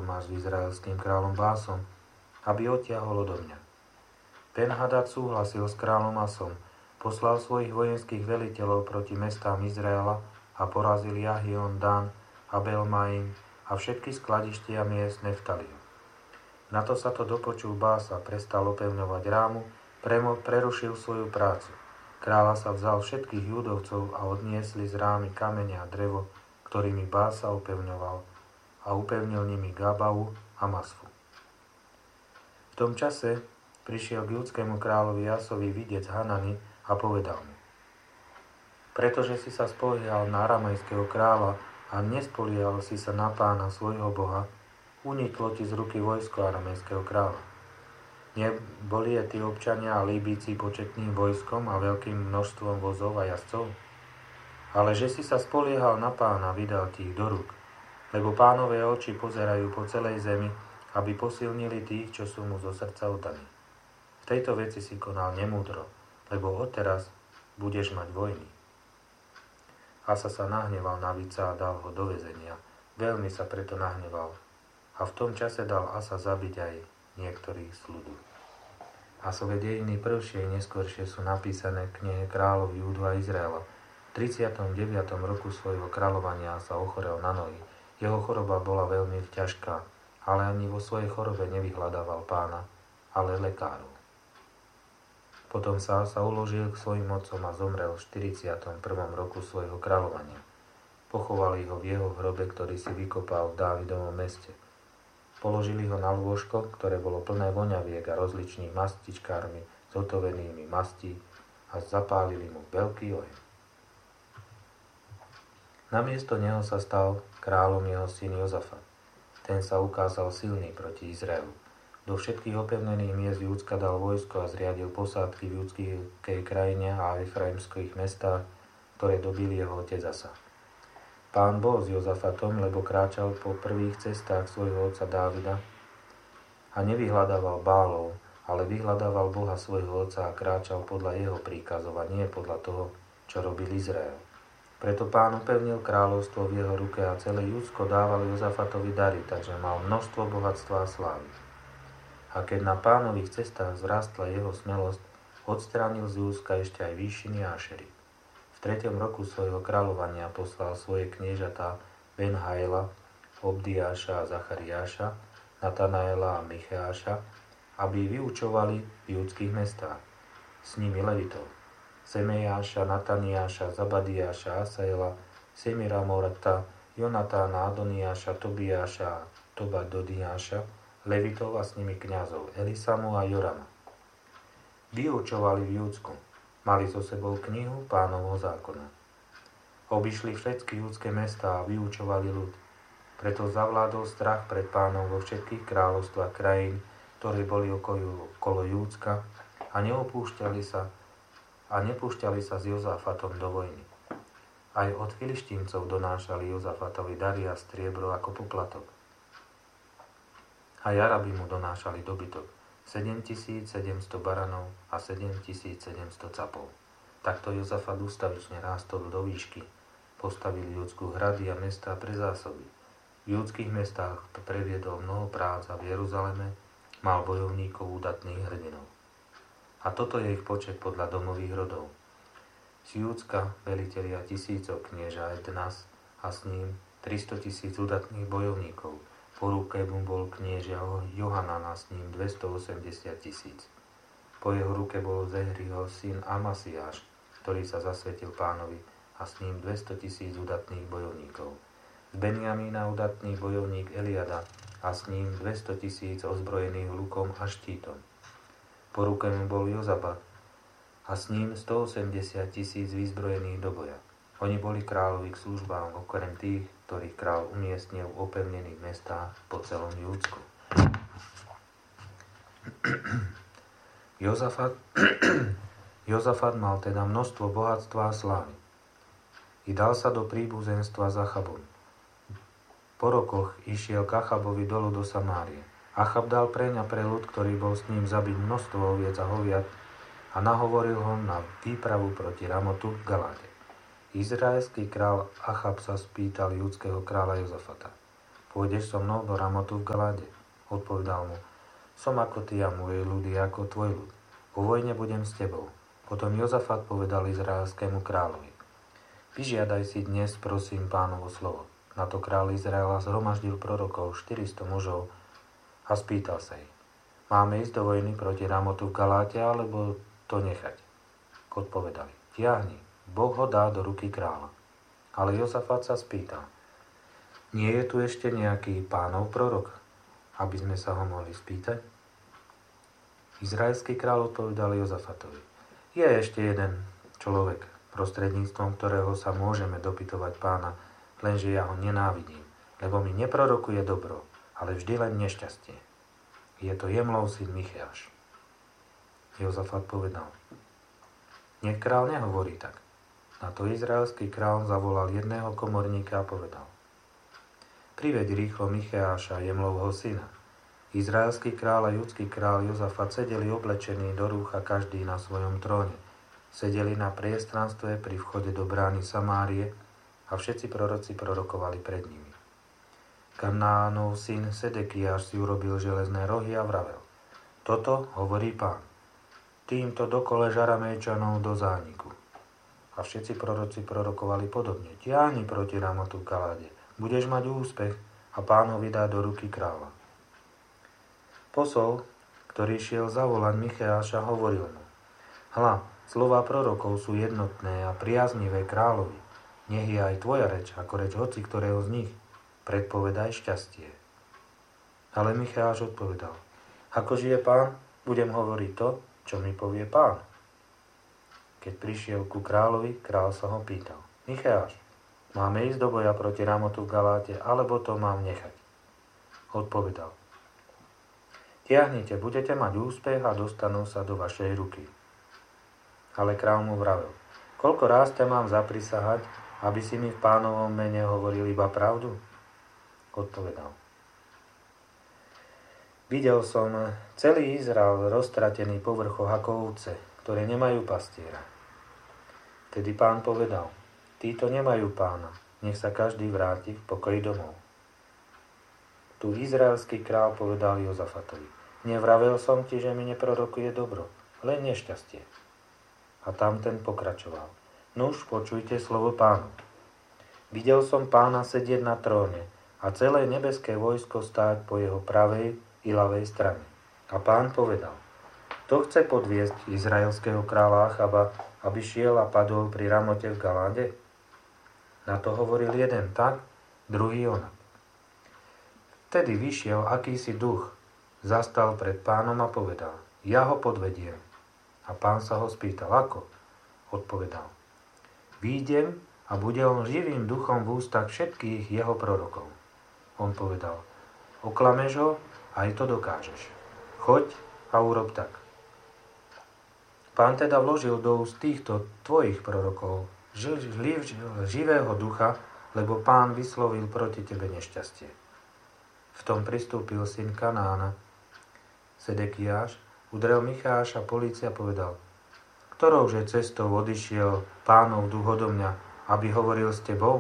máš s izraelským kráľom Básom, aby odtiahol odo mňa. Ben-Hadad súhlasil s kráľom Asom, poslal svojich vojenských veliteľov proti mestám Izraela a porazil Jahion, Dan, Abel-Maim a všetky skladištia miest Neftaliho. Na to sa to dopočul Bása, prestal opevňovať Rámu, prerušil svoju prácu. Kráľa sa vzal všetkých judovcov a odniesli z Rámy kamene a drevo, ktorými Bása opevňoval, a upevnil nimi Gabavu a Masfu. V tom čase prišiel k judskému kráľovi Asovi videc Hanani a povedal mu: pretože si sa spoliehal na aramejského kráľa a nespoliehal si sa na Pána svojho Boha, uniklo ti z ruky vojsko aramejského kráľa. Neboli Etiópčania a Líbíci početným vojskom a veľkým množstvom vozov a jazdcov? Ale že si sa spoliehal na Pána, vydal ti ich do rúk, lebo Pánové oči pozerajú po celej zemi, aby posilnili tých, čo sú mu zo srdca oddaní. V tejto veci si konal nemúdro, lebo odteraz budeš mať vojny. Asa sa nahneval na Vica a dal ho do väzenia. Veľmi sa preto nahneval. A v tom čase dal Asa zabiť aj niektorých z ľudu. Asove dejiny prvšie i neskôršie sú napísané v knihe kráľov Júdu a Izraela. V 39. roku svojho kráľovania sa ochorel na nohy. Jeho choroba bola veľmi ťažká, ale ani vo svojej chorobe nevyhľadával Pána, ale lekárov. Potom sa uložil k svojim otcom a zomrel v 41. roku svojho kráľovania. Pochovali ho v jeho hrobe, ktorý si vykopal v Dávidovom meste. Položili ho na lôžko, ktoré bolo plné voňaviek a rozličných mastičkármi zotovenými mastí a zapálili mu veľký oheň. Namiesto neho sa stal kráľom jeho syn Jozafat. Ten sa ukázal silný proti Izraelu. Do všetkých opevnených miest Júdska dal vojsko a zriadil posádky v judskej krajine a efraimských mestách, ktoré dobil jeho otec Asa. Pán bol s Jozafatom, lebo kráčal po prvých cestách svojho otca Dávida a nevyhľadával Bálov, ale vyhľadával Boha svojho otca a kráčal podľa jeho príkazov a nie podľa toho, čo robil Izrael. Preto Pán upevnil kráľovstvo v jeho ruke a celé Judsko dával Jozafatovi dary, takže mal množstvo bohatstva a slávy. A keď na Pánových cestách zrastla jeho smelosť, odstránil z Júdska ešte aj výšiny a Ašery. V 3. roku svojho kráľovania poslal svoje kniežatá Ben-Haela, Obdiáša a Zachariáša, Natanaela a Micheáša, aby vyučovali v judských mestách. S nimi levitov: Semejáša, Nataniáša, Zabadiáša, Asaela, Semira Morata, Jonatána, Adoniáša, Tobiáša a Tobadodiáša, levitov a s nimi kňazov Elisamu a Jorama. Vyučovali v Júdsku, mali so sebou knihu Pánovho zákona. Obišli všetky judské mestá a vyučovali ľud. Preto zavládol strach pred Pánom vo všetkých kráľovstvách krajín, ktoré boli okolo Júdska a nepúšťali sa s Jozafatom do vojny. Aj od Filištíncov donášali Jozafatovi dary a striebro ako poplatok. A Arabi mu donášali dobytok, 7700 baranov a 7700 capov. Takto Jozafat ústavične rástol do výšky. Postavil Júdsku hrady a mestá pre zásoby. V judských mestách previedol mnoho prác a v Jeruzaleme mal bojovníkov udatných hrdinov. A toto je ich počet podľa domových rodov. Z Júdska velitelia tisícov knieža Ednas a s ním 300 000 udatných bojovníkov. Po ruke mu bol knieža Johanan a s ním 280 000. Po jeho ruke bol Zehriho syn Amasiáš, ktorý sa zasvetil Pánovi, a s ním 200 000 udatných bojovníkov. Z Benjamína udatný bojovník Eliada a s ním 200 000 ozbrojených lukom a štítom. Po ruke mu bol Jozabat a s ním 180 000 vyzbrojených do boja. Oni boli kráľovi k službám, okrem tých, ktorých kráľ umiestnil v opevnených mestách po celom Júdsku. Jozafat mal teda množstvo bohatstva a slávy. I dal sa do príbuzenstva s Achabom. Po rokoch išiel k Achabovi dolu do Samárie. Achab dal preň a pre ľud, ktorý bol s ním, zabiť množstvo oviec a hoviat a nahovoril ho na výpravu proti Ramotu v Galáde. Izraelský král Achab sa spýtal judského kráľa Jozafata: pôjdeš so mnou do Ramotu v Galáde? Odpovedal mu, som ako ty a môj ľud je ako tvoj ľud. Vo vojne budem s tebou. Potom Jozafat povedal izraelskému kráľovi, vyžiadaj si dnes, prosím, Pánovo slovo. Na to kráľ Izraela zhromaždil prorokov 400 mužov a spýtal sa ich, máme ísť do vojny proti Ramotu v Galáte, alebo to nechať? Odpovedali, tiahni, Boh ho dá do ruky kráľa. Ale Jozafat sa spýtal, nie je tu ešte nejaký Pánov prorok, aby sme sa ho mohli spýtať? Izraelský kráľ odpovedal Jozafatovi, je ešte jeden človek, prostredníctvom ktorého sa môžeme dopytovať Pána, lenže ja ho nenávidím, lebo mi neprorokuje dobro, ale vždy len nešťastie. Je to Jemlov syn Micheáš. Jozafat povedal, nech kráľ nehovorí tak. Na to izraelský kráľ zavolal jedného komorníka a povedal, priveď rýchlo Micheáša, Jemlovho syna. Izraelský kráľ a judský kráľ Jozafat sedeli oblečení do rúcha každý na svojom tróne. Sedeli na priestranstve pri vchode do brány Samárie a všetci proroci prorokovali pred nimi. Kanánov syn Sedekiáš si urobil železné rohy a vravel, toto hovorí Pán, týmto dokolež Aramejčanov do zániku. A všetci proroci prorokovali podobne. Tiahni proti Ramotu v Galáde. Budeš mať úspech a Pán ho vydá do ruky kráľa. Posol, ktorý šiel zavolať Micheáša, hovoril mu, hľa, slová prorokov sú jednotné a priaznivé kráľovi. Nech je aj tvoja reč, ako reč hoci ktorého z nich. Predpovedaj šťastie. Ale Micheáš odpovedal, ako žije Pán, budem hovoriť to, čo mi povie Pán. Keď prišiel ku kráľovi, kráľ sa ho pýtal, Micheáš, máme ísť do boja proti Ramotu v Galáte, alebo to mám nechať? Odpovedal, tiahnite, budete mať úspech a dostanú sa do vašej ruky. Ale kráľ mu vravel, koľko ráz ťa mám zaprisahať, aby si mi v Pánovom mene hovoril iba pravdu? Odpovedal, videl som celý Izrael roztratený po vrchoch ako ovce, ktoré nemajú pastiera. Tedy Pán povedal, títo nemajú pána, nech sa každý vráti v pokoji domov. Tu izraelský kráľ povedal Jozafatovi, nevravel som ti, že mi neprorokuje dobro, len nešťastie. A tam ten pokračoval, nuž počujte slovo Pánu. Videl som Pána sedieť na tróne a celé nebeské vojsko stáť po jeho pravej i ľavej strane. A Pán povedal, to chce podviesť izraelského kráľa Achaba, aby šiel a padol pri Ramote v Galáde? Na to hovoril jeden tak, druhý onak. Vtedy vyšiel akýsi duch, zastal pred Pánom a povedal, ja ho podvediem. A Pán sa ho spýtal, ako? Odpovedal, výjdem a bude on živým duchom v ústach všetkých jeho prorokov. On povedal, oklameš ho, aj to dokážeš. Choď a urob tak. Pán teda vložil do úst týchto tvojich prorokov živého ducha, lebo Pán vyslovil proti tebe nešťastie. V tom pristúpil syn Kanána, Sedekiáš, udrel Micheáša po líci a povedal, ktorouže cestou odišiel Pánov duch odo mňa, aby hovoril s tebou?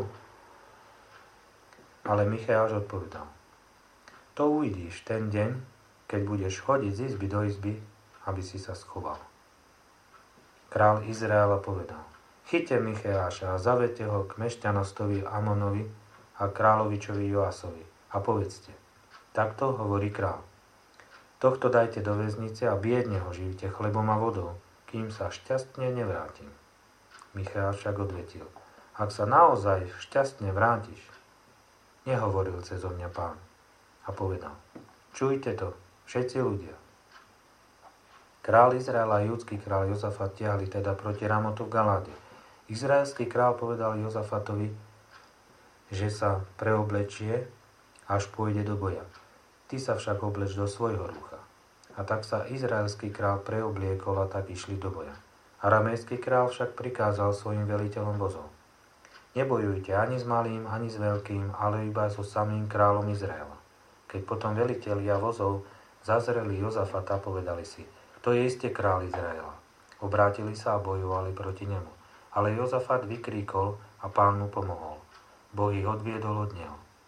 Ale Micheáš odpovedal, to uvidíš ten deň, keď budeš chodiť z izby do izby, aby si sa schoval. Král Izraela povedal, chyťte Micheáša a zavedte ho k mešťanostovi Amonovi a kráľovičovi Joasovi a povedzte, takto hovorí král. Tohto dajte do väznice a biedne ho živte chlebom a vodou, kým sa šťastne nevrátim. Micheáš však odvetil, ak sa naozaj šťastne vrátiš, nehovoril cezo mňa Pán. A povedal, čujte to, všetci ľudia. Král Izraela a judský král Jozafat tiahli teda proti Ramotu v Galáde. Izraelský král povedal Jozafatovi, že sa preoblečie, až pôjde do boja. Ty sa však obleč do svojho rúcha. A tak sa izraelský král preobliekol a tak išli do boja. Aramejský král však prikázal svojim veliteľom vozov. Nebojujte ani s malým, ani s veľkým, ale iba so samým kráľom Izraela. Keď potom velitelia vozov zazreli Jozafata, povedali si, to je iste kráľ Izraela. Obrátili sa a bojovali proti nemu. Ale Jozafat vykríkol a Pán mu pomohol. Boh ich odviedol od neho.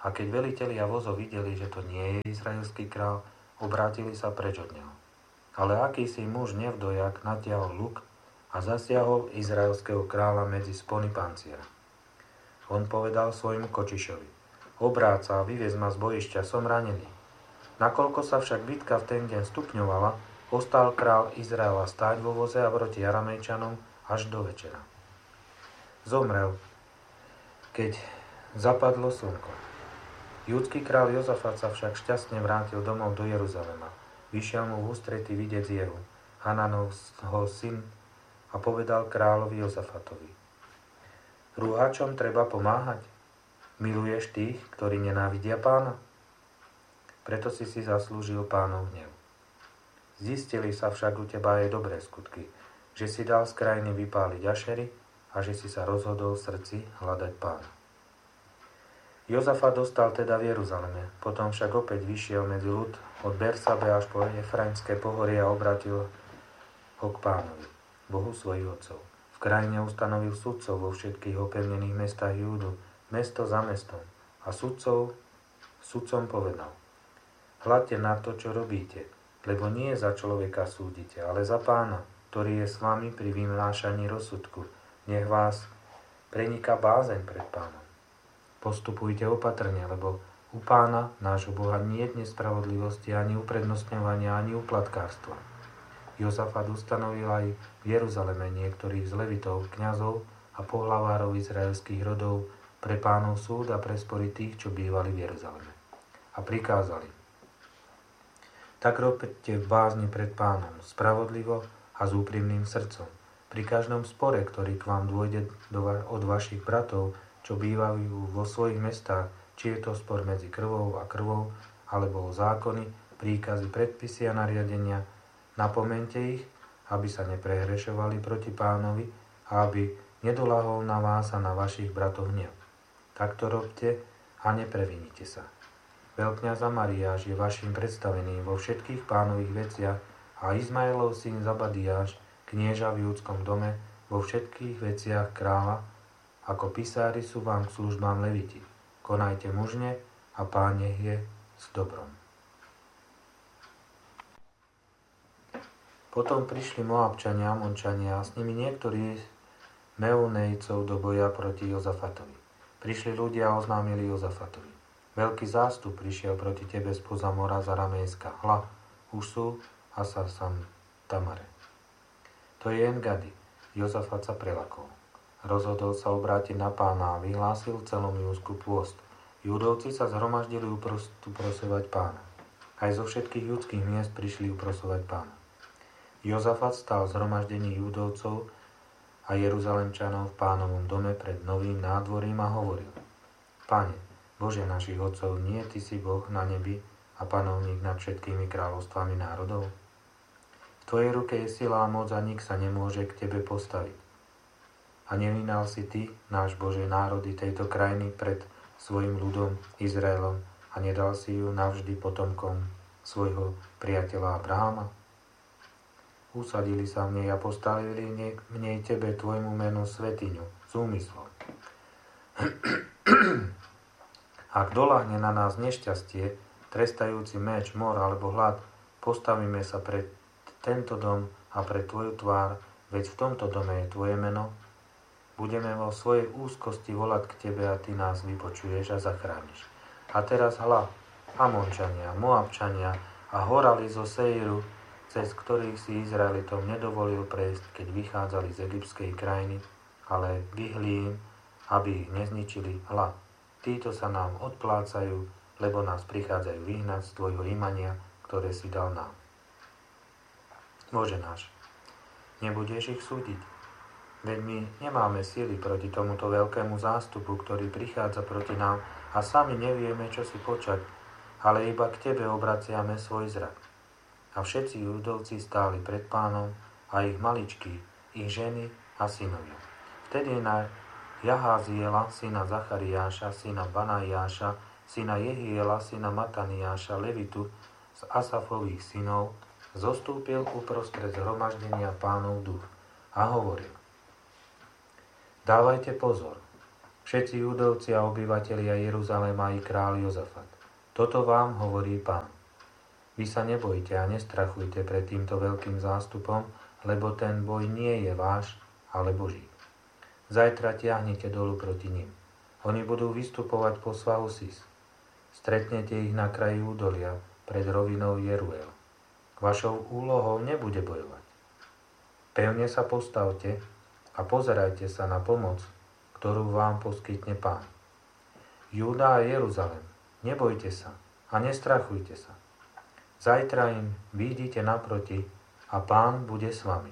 A keď velitelia vozov videli, že to nie je izraelský král, obrátili sa preč od neho. Ale akýsi muž nevdojak natiahol luk a zasiahol izraelského kráľa medzi spony panciera. On povedal svojmu kočišovi: obráť sa a vyviez ma z bojišťa, som ranený. Nakoľko sa však bitka v ten deň stupňovala, ostal král Izraela stáť vo voze a proti Aramejčanom až do večera. Zomrel, keď zapadlo slnko. Júdsky král Jozafat sa však šťastne vrátil domov do Jeruzalema. Vyšiel mu v ústrety videc Jehu, Hananovho syn, a povedal kráľovi Jozafatovi: rúhačom treba pomáhať. Miluješ tých, ktorí nenávidia Pána? Preto si zaslúžil Pánov hnev. Zistili sa však u teba aj dobré skutky, že si dal z krajiny vypáliť Ašery a že si sa rozhodol v srdci hľadať Pána. Jozafat dostal teda v Jeruzaleme, potom však opäť vyšiel medzi ľud od Bersabe až po Efraimské pohorie a obrátil ho k Pánovi, Bohu svojich otcov. V krajine ustanovil sudcov vo všetkých opevnených mestách Júdu, mesto za mestom, a sudcom povedal: hľadte na to, čo robíte, lebo nie za človeka súdite, ale za Pána, ktorý je s vami pri vynášaní rozsudku. Nech vás preniká bázeň pred Pánom. Postupujte opatrne, lebo u Pána, nášho Boha, nie je nespravodlivosti, ani uprednostňovania, ani uplatkárstva. Jozafat ustanovil aj v Jeruzaleme niektorých z levitov, kňazov a pohlavárov izraelských rodov pre Pánov súd a pre spory tých, čo bývali v Jeruzaleme. A prikázali: tak robte v bázni pred Pánom, spravodlivo a s úprimným srdcom. Pri každom spore, ktorý k vám dôjde od vašich bratov, čo bývajú vo svojich mestách, či je to spor medzi krvou a krvou, alebo o zákony, príkazy, predpisy a nariadenia, napomente ich, aby sa neprehrešovali proti Pánovi a aby nedolahol na vás a na vašich bratov hnev. Takto robte a neprevinite sa. Veľkňaz Amariáš je vašim predstaveným vo všetkých Pánových veciach a Izmaelov syn Zabadiáš, knieža v júdskom dome, vo všetkých veciach kráľa. Ako pisári sú vám k službám leviti. Konajte mužne a Pán nech je s dobrom. Potom prišli Moabčania a Amončania a s nimi niektorí Meunejcov do boja proti Jozafatovi. Prišli ľudia a oznámili Jozafatovi: veľký zástup prišiel proti tebe spoza mora z Aramejska. Hľa, už sú Hasar Tamare. To je Engadi. Jozafat sa prelakol. Rozhodol sa obrátiť na Pána a vyhlásil v celom Júdsku pôst. Judovci sa zhromaždili uprosovať Pána. Aj zo všetkých judských miest prišli uprosovať Pána. Jozafat stál v zhromaždení Judovcov a Jeruzalemčanov v Pánovom dome pred novým nádvorím a hovoril: Pane, Bože našich otcov, nie Ty si Boh na nebi a panovník nad všetkými kráľovstvami národov? V Tvojej ruke je sila a moc a nik sa nemôže k Tebe postaviť. A nevynal si Ty, náš Bože, národy tejto krajiny pred svojim ľudom Izraelom a nedal si ju navždy potomkom svojho priateľa Abrahama? Usadili sa v nej a postavili v nej Tebe, Tvojmu menu, svätyňu s úmyslom. Ak doľahne na nás nešťastie, trestajúci meč, mor alebo hlad, postavíme sa pred tento dom a pred Tvoju tvár, veď v tomto dome je Tvoje meno. Budeme vo svojej úzkosti volať k Tebe a Ty nás vypočuješ a zachrániš. A teraz hľa, Amončania, Moabčania a horali zo Seiru, cez ktorých si Izraelitom nedovolil prejsť, keď vychádzali z egyptskej krajiny, ale vyhli im, aby ich nezničili. Hľa, títo sa nám odplácajú, lebo nás prichádzajú vyhnať z Tvojho imania, ktoré si dal nám. Bože náš, nebudeš ich súdiť? Veď my nemáme síly proti tomuto veľkému zástupu, ktorý prichádza proti nám a sami nevieme, čo si počať, ale iba k Tebe obraciame svoj zrak. A všetci Judovci stáli pred Pánom a ich maličky, ich ženy a synovia. Vtedy na Jaháziela, syna Zachariáša, syna Banajáša, syna Jehiela, syna Mataniáša, Levitu z Asafových synov, zostúpil uprostred zhromaždenia Pánov duch a hovoril: Dávajte pozor, všetci Judovci a obyvatelia Jeruzalema i kráľ Jozafat. Toto vám hovorí Pán. Vy sa nebojte a nestrachujte pred týmto veľkým zástupom, lebo ten boj nie je váš, ale Boží. Zajtra tiahnite dolu proti nim. Oni budú vystupovať po svahu Sis. Stretnete ich na kraji údolia, pred rovinou Jeruel. Vašou úlohou nebude bojovať. Pevne sa postavte a pozerajte sa na pomoc, ktorú vám poskytne Pán. Júda a Jeruzalem, nebojte sa a nestrachujte sa. Zajtra im výjdite naproti a Pán bude s vami.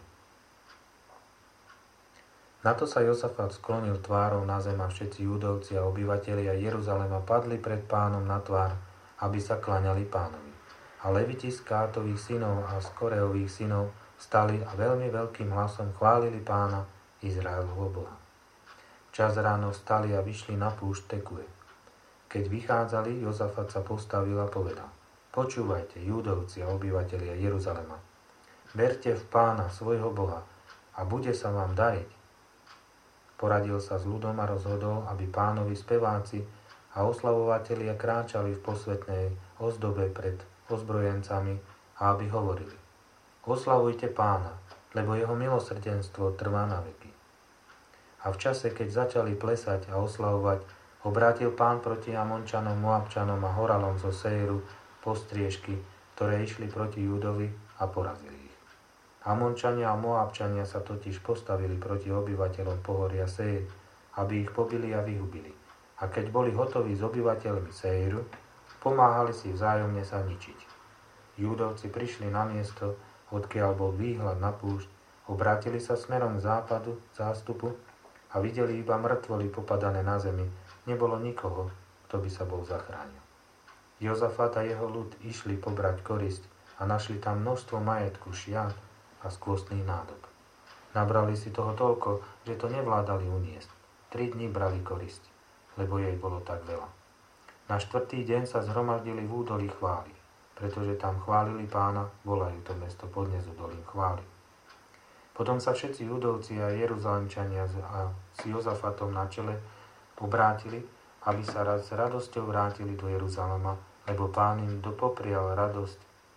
Na to sa Jozafat sklonil tvárou na zem a všetci Judovci a obyvatelia Jeruzalema padli pred Pánom na tvár, aby sa klaňali Pánovi. A leviti z Kátových synov a z Koreových synov stali a veľmi veľkým hlasom chválili Pána, Izraelovho Boha. Čas ráno stali a vyšli na púšť Tekuje. Keď vychádzali, Jozafat sa postavil a povedal: Počúvajte, Judovci a obyvatelia Jeruzalema. Verte v Pána, svojho Boha, a bude sa vám dariť. Poradil sa s ľudom a rozhodol, aby Pánovi speváci a oslavovatelia kráčali v posvetnej ozdobe pred ozbrojencami a aby hovorili: Oslavujte Pána, lebo jeho milosrdenstvo trvá na veky. A v čase, keď začali plesať a oslavovať, obrátil Pán proti Amončanom, Moabčanom a Horalom zo Seiru postriežky, ktoré išli proti Júdovi, a porazili ich. Amončania a Moabčania sa totiž postavili proti obyvateľom pohoria Seir, aby ich pobili a vyhubili. A keď boli hotoví s obyvateľmi Seiru, pomáhali si vzájomne sa ničiť. Júdovci prišli na miesto, odkiaľ bol výhľad na púšť, obrátili sa smerom k západu zástupu a videli iba mŕtvoly popadané na zemi. Nebolo nikoho, kto by sa bol zachránil. Jozafat a jeho ľud išli pobrať korisť a našli tam množstvo majetku, šiat a skvostných nádob. Nabrali si toho toľko, že to nevládali uniesť. 3 dni brali korisť, lebo jej bolo tak veľa. Na 4. deň sa zhromaždili v údolí chvály, pretože tam chválili Pána, volajú to mesto Podnezu dolím chvály. Potom sa všetci Judovci a Jeruzalemčania a s Jozafatom na čele obrátili, aby sa s radosťou vrátili do Jeruzalema, lebo Pán im dopoprial radosť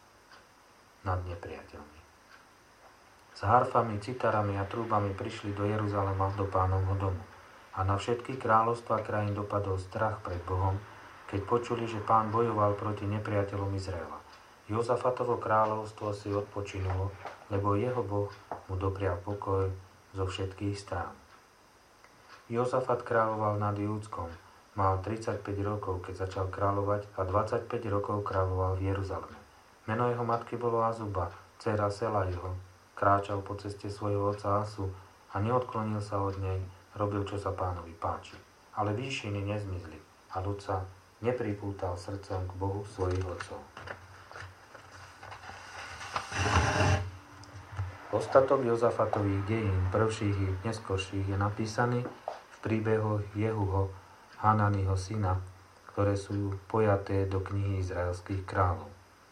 nad nepriateľmi. S harfami, citarami a trúbami prišli do Jeruzalema, do Pánovho domu. A na všetky kráľovstvá krajín dopadol strach pred Bohom, keď počuli, že Pán bojoval proti nepriateľom Izraela. Jozafatovo kráľovstvo si odpočinulo, lebo jeho Boh mu doprial pokoj zo všetkých strán. Jozafat kráľoval nad Júdskom. Mal 35 rokov, keď začal kráľovať, a 25 rokov kráľoval v Jeruzaleme. Meno jeho matky bolo Azuba, dcéra Selajho. Kráčal po ceste svojho otca Asu a neodklonil sa od nej, robil, čo sa Pánovi páči. Ale výšiny nezmizli a ľud sa nepripútal srdcom k Bohu svojich otcov. Ostatok Jozafatových dejín, prvších i neskorších, je napísaný v príbehu Jehuho, Hananiho syna, ktoré sú pojaté do knihy izraelských kráľov.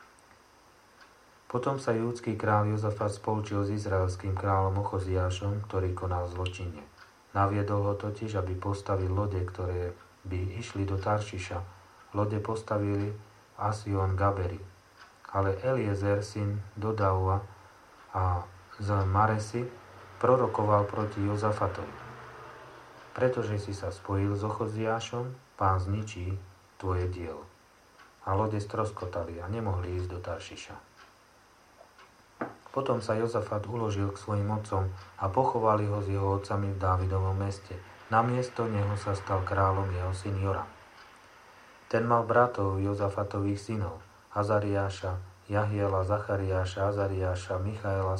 Potom sa júdsky kráľ Jozafat spolčil s izraelským kráľom Ochoziášom, ktorý konal zločinne. Naviedol ho totiž, aby postavil lode, ktoré by išli do Taršiša. Lode postavili Asion Gaberi. Ale Eliezer, syn Dodaua a z Maresi, prorokoval proti Jozafatovi. Pretože si sa spojil s Ochoziášom, Pán zničí tvoje dielo. A lode stroskotali a nemohli ísť do Taršiša. Potom sa Jozafat uložil k svojim otcom a pochovali ho s jeho otcami v Dávidovom meste. Namiesto neho sa stal kráľom jeho syn Joram. Ten mal bratov Jozafatových synov, Azariáša, Jahiela, Zachariáša, Azariáša, Michaela,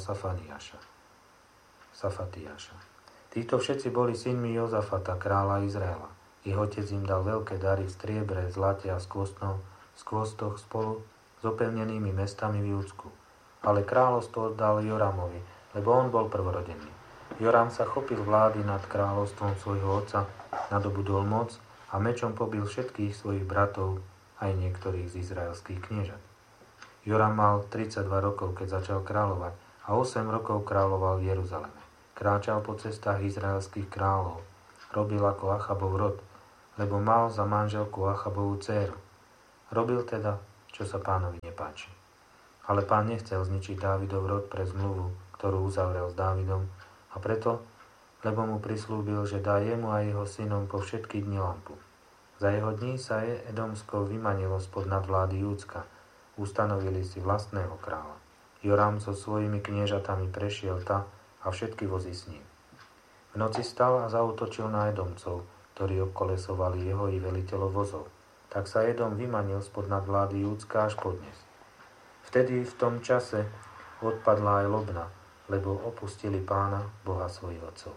Safatiáša. Títo všetci boli synmi Jozafata, kráľa Izraela. Ich otec im dal veľké dary v striebre, zlate a skvostoch spolu s opevnenými mestami v Júdsku. Ale kráľovstvo oddal Joramovi, lebo on bol prvorodený. Joram sa chopil vlády nad kráľovstvom svojho otca, nadobudol moc a mečom pobil všetkých svojich bratov, aj niektorých z izraelských kniežat. Joram mal 32 rokov, keď začal kráľovať, a 8 rokov kráľoval v Jeruzaleme. Kráčal po cestách izraelských kráľov, robil ako Achabov rod, lebo mal za manželku Achabovú dcéru. Robil teda, čo sa Pánovi nepáči. Ale Pán nechcel zničiť Dávidov rod pre zmluvu, ktorú uzavrel s Dávidom, a preto, lebo mu prislúbil, že dá jemu a jeho synom po všetky dni lampu. Za jeho dní sa Edomsko vymanilo spod nadvlády Júdska. Ustanovili si vlastného kráľa. Joram so svojimi kniežatami prešiel ta a všetky vozy s ním. V noci stal a zaútočil na Edomcov, ktorí obkolesovali jeho i veliteľov vozov. Tak sa Edom vymanil spod nadvlády Júdska až podnes. Vtedy v tom čase odpadla aj Lobna, lebo opustili Pána, Boha svojich otcov.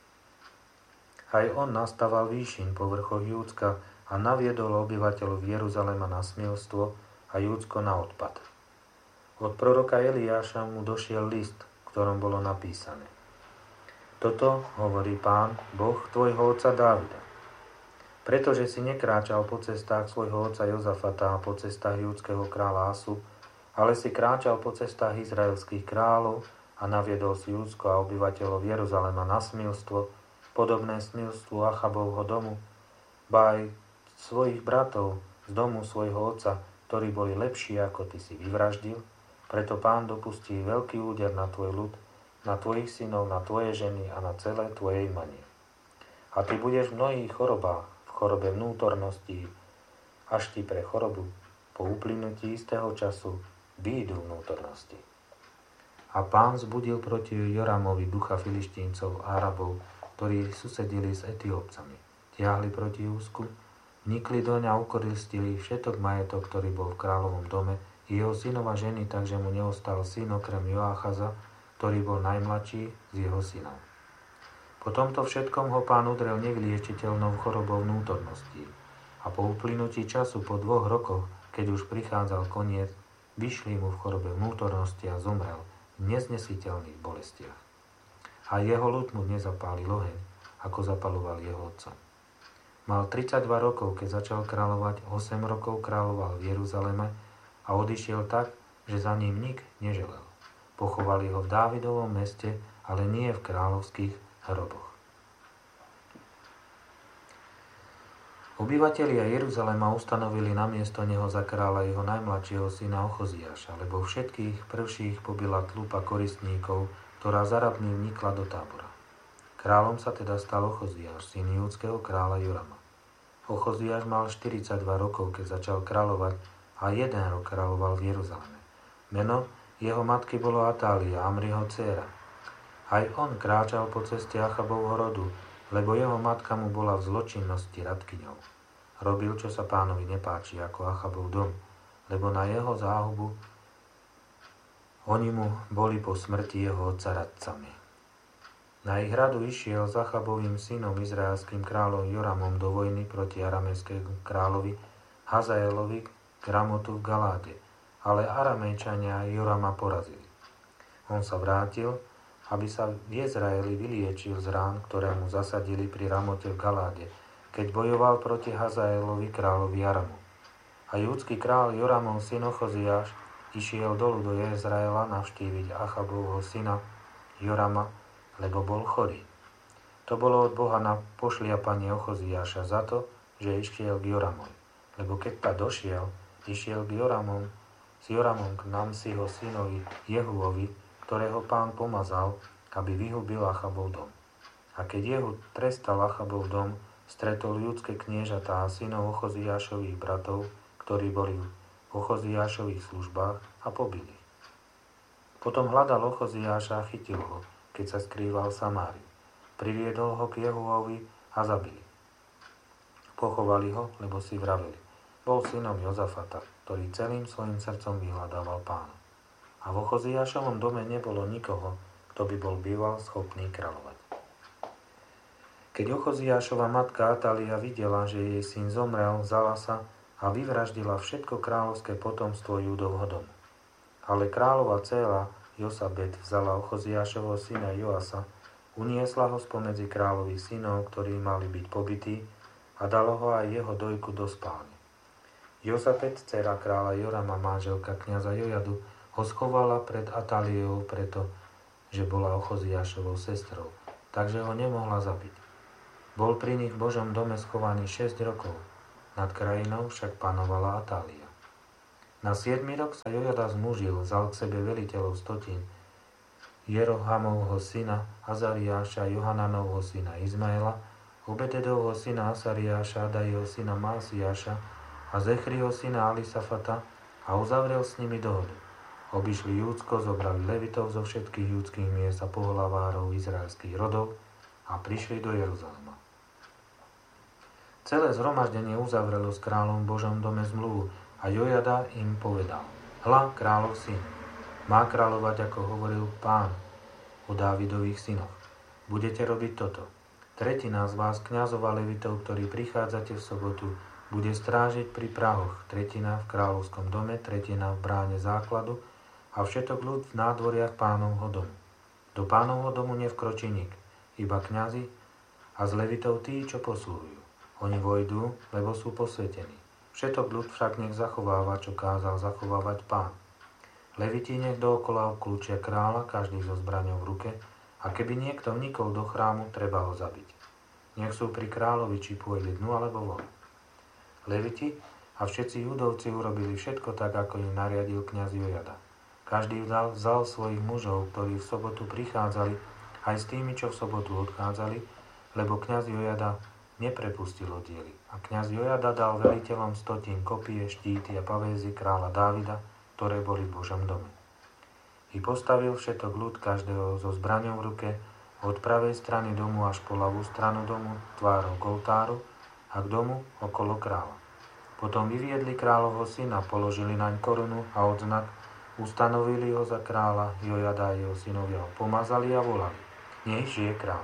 Aj on nastaval výšin po vrchoch Júdska a naviedol obyvateľov Jeruzalema na smilstvo a Júdsko na odpad. Od proroka Eliáša mu došiel list, v ktorom bolo napísané: Toto hovorí Pán, Boh tvojho otca Dávida. Pretože si nekráčal po cestách svojho otca Jozafata a po cestách júdskeho kráľa Asu, ale si kráčal po cestách izraelských kráľov a naviedol si Júdsko a obyvateľov Jeruzalema na smilstvo, podobné smilstvu Achabovho domu, ba aj svojich bratov z domu svojho otca, ktorí boli lepší, ako ty si vyvraždil, preto Pán dopustí veľký úder na tvoj ľud, na tvojich synov, na tvoje ženy a na celé tvoje imanie. A ty budeš v mnohých chorobách, v chorobe vnútornosti, až ti pre chorobu po uplynutí istého času výjdu vnútornosti. A Pán zbudil proti Joramovi ducha Filištíncov a Arabov, ktorí susedili s Etiópcami. Tiahli proti Júsku, vnikli doň a ukoristili všetok majetok, ktorý bol v kráľovom dome, jeho synov a ženy, takže mu neostal syn okrem Joachaza, ktorý bol najmladší z jeho synov. Po tomto všetkom ho Pán udrel nevyliečiteľnou chorobou vnútorností. A po uplynutí času, po 2 rokoch, keď už prichádzal koniec, vyšli mu v chorobe vnútornosti a zomrel v neznesiteľných bolestiach. A jeho ľud mu nezapálil oheň, ako zapaloval jeho otcom. Mal 32 rokov, keď začal kráľovať, 8 rokov kráľoval v Jeruzaleme a odišiel tak, že za ním nik neželel. Pochovali ho v Dávidovom meste, ale nie v kráľovských hroboch. Obyvatelia Jeruzalema ustanovili namiesto neho za kráľa jeho najmladšieho syna Ochoziáša, lebo všetkých prvších pobila tlupa koristníkov, ktorá za rabmi vnikla do tábora. Kráľom sa teda stal Ochoziáš, syn júdskeho kráľa Jorama. Ochoziáš mal 42 rokov, keď začal kráľovať, a 1 rok kráľoval v Jeruzaleme. Meno jeho matky bolo Atália, Amriho dcéra. Aj on kráčal po ceste Achabovho rodu, lebo jeho matka mu bola v zločinnosti radkyňou. Robil, čo sa Pánovi nepáči, ako Achabov dom, lebo na jeho záhubu oni mu boli po smrti jeho otca radcami. Na ich radu išiel s Achabovým synom izraelským kráľom Joramom do vojny proti aramejskému kráľovi Hazaelovi k Ramotu v Galáde, ale Aramejčania Jorama porazili. On sa vrátil, aby sa v Izraeli vyliečil z rán, ktoré mu zasadili pri Ramote v Galáde, keď bojoval proti Hazaelovi kráľovi Aramu. A júdsky kráľ Joramov syn Ochoziáš išiel dolu do Izraela navštíviť Achabovho syna Jorama, lebo bol chorý. To bolo od Boha na pošliapanie Ochoziáša za to, že išiel k Joramovi. Lebo keď ta došiel, išiel k s Joramom k Namsiho synovi Jehuovi, ktorého Pán pomazal, aby vyhubil Achabov dom. A keď Jehu trestal Achabov dom, stretol judské kniežatá a synov Ochoziášových bratov, ktorí boli v Ochoziášových službách, a pobili. Potom hľadal Ochoziáša a chytil ho, keď sa skrýval v Samárii. Priviedol ho k Jehuovi a zabili. Pochovali ho, lebo si vraveli: bol synom Jozafata, ktorý celým svojim srdcom vyhľadával Pána. A v Ochoziášovom dome nebolo nikoho, kto by bol býval schopný kráľovať. Keď Ochoziášova matka Atália videla, že jej syn zomrel, vzala sa a vyvraždila všetko kráľovské potomstvo Júdovho domu. Ale kráľova dcéra Josabet vzala Ochoziášovho syna Joasa, uniesla ho spomedzi kráľových synov, ktorí mali byť pobití, a dalo ho aj jeho dojku do spálne. Josabet, dcéra kráľa Jorama, manželka kňaza Jojadu, ho schovala pred Atáliou preto, že bola Ochoziášovou sestrou, takže ho nemohla zabiť. Bol pri nich v Božom dome schovaný 6 rokov. Nad krajinou však panovala Atália. Na 7. rok sa Jojada zmužil, vzal k sebe veliteľov 100, Jerohamovho syna Azariáša, Johananovho syna Izmaela, Obededovho syna Asariáša, Adaiho syna Másiáša a Zechriho syna Alisafata a uzavrel s nimi dohodu. Obišli Júdsko, zobrali levitov zo všetkých judských miest a pohlavárov izraelských rodov a prišli do Jeruzalema. Celé zhromaždenie uzavrelo s kráľom v Božom dome zmluvu a Jojada im povedal: Hľa, kráľov syn, má kráľovať, ako hovoril Pán o Dávidových synoch. Budete robiť toto. Tretina z vás, kňazov a levitov, ktorí prichádzate v sobotu, bude strážiť pri prahoch, tretina v kráľovskom dome, tretina v bráne základu a všetok ľud v nádvoriach Pánovho domu. Do Pánovho domu nevkročí nik, iba kňazi a z levitov tí, čo poslúhujú. Oni vojdú, lebo sú posvetení. Všetok ľud však nech zachováva, čo kázal zachovávať Pán. Leviti nech dookola obklúčia kráľa, každý so zbraňou v ruke, a keby niekto vnikol do chrámu, treba ho zabiť. Nech sú pri kráľovi, či pôjde dnu alebo von. Leviti a všetci judovci urobili všetko tak, ako im nariadil kňaz Jojada. Každý vzal svojich mužov, ktorí v sobotu prichádzali, aj s tými, čo v sobotu odchádzali, lebo kňaz Jojada neprepustil oddiely. A kňaz Jojada dal veliteľom 100 kopie, štíty a pavézy kráľa Dávida, ktoré boli v Božom dome. I postavil všetok ľud, každého so zbraňou v ruke, od pravej strany domu až po ľavú stranu domu, tvárou k oltáru a k domu okolo kráľa. Potom vyviedli kráľovho syna, položili naň korunu a odznak, ustanovili ho za kráľa, Jojada a jeho synovia ho pomazali a volali: Nech žije kráľ.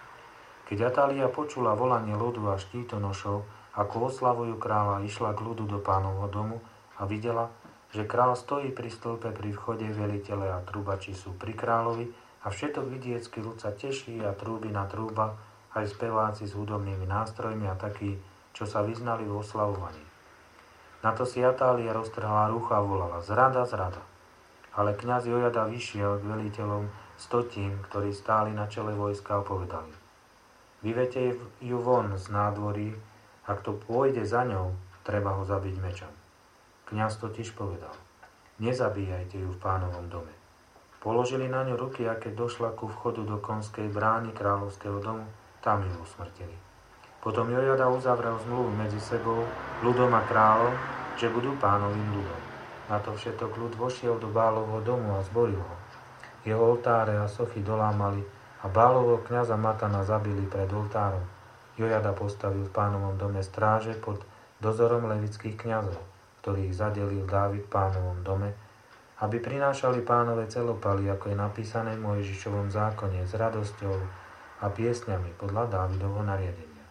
Keď Atália počula volanie ľudu a štítonošov, ako oslavujú kráľa, išla k ľudu do Pánovho domu a videla, že kráľ stojí pri stĺpe pri vchode, velitele a trúbači sú pri kráľovi a všetok vidiecký ľud sa teší a trúbi na trúba, aj speváci s hudobnými nástrojmi a takí, čo sa vyznali v oslavovaní. Na to si Atália roztrhla rúcha a volala: Zrada, zrada. Ale kňaz Jojada vyšiel k veliteľom 100, ktorí stáli na čele vojska a povedali: Vyvete ju von z nádvorí, ak to pôjde za ňou, treba ho zabiť mečom. Kňaz totiž povedal: Nezabíjajte ju v Pánovom dome. Položili na ňu ruky a keď došla ku vchodu do konskej brány kráľovského domu, tam ju usmrtili. Potom Jojada uzavrel zmluvu medzi sebou, ľudom a kráľom, že budú Pánovým ľudom. Na to všetok ľud vošiel do Bálovho domu a zboril ho. Jeho oltáre a sochy dolámali a Bálovho kňaza Matana zabili pred oltárom. Jojada postavil v Pánovom dome stráže pod dozorom levických kňazov, ktorých zadelil Dávid v Pánovom dome, aby prinášali Pánove celopaly, ako je napísané v Mojžišovom zákone, s radosťou a piesňami podľa Dávidovho nariadenia.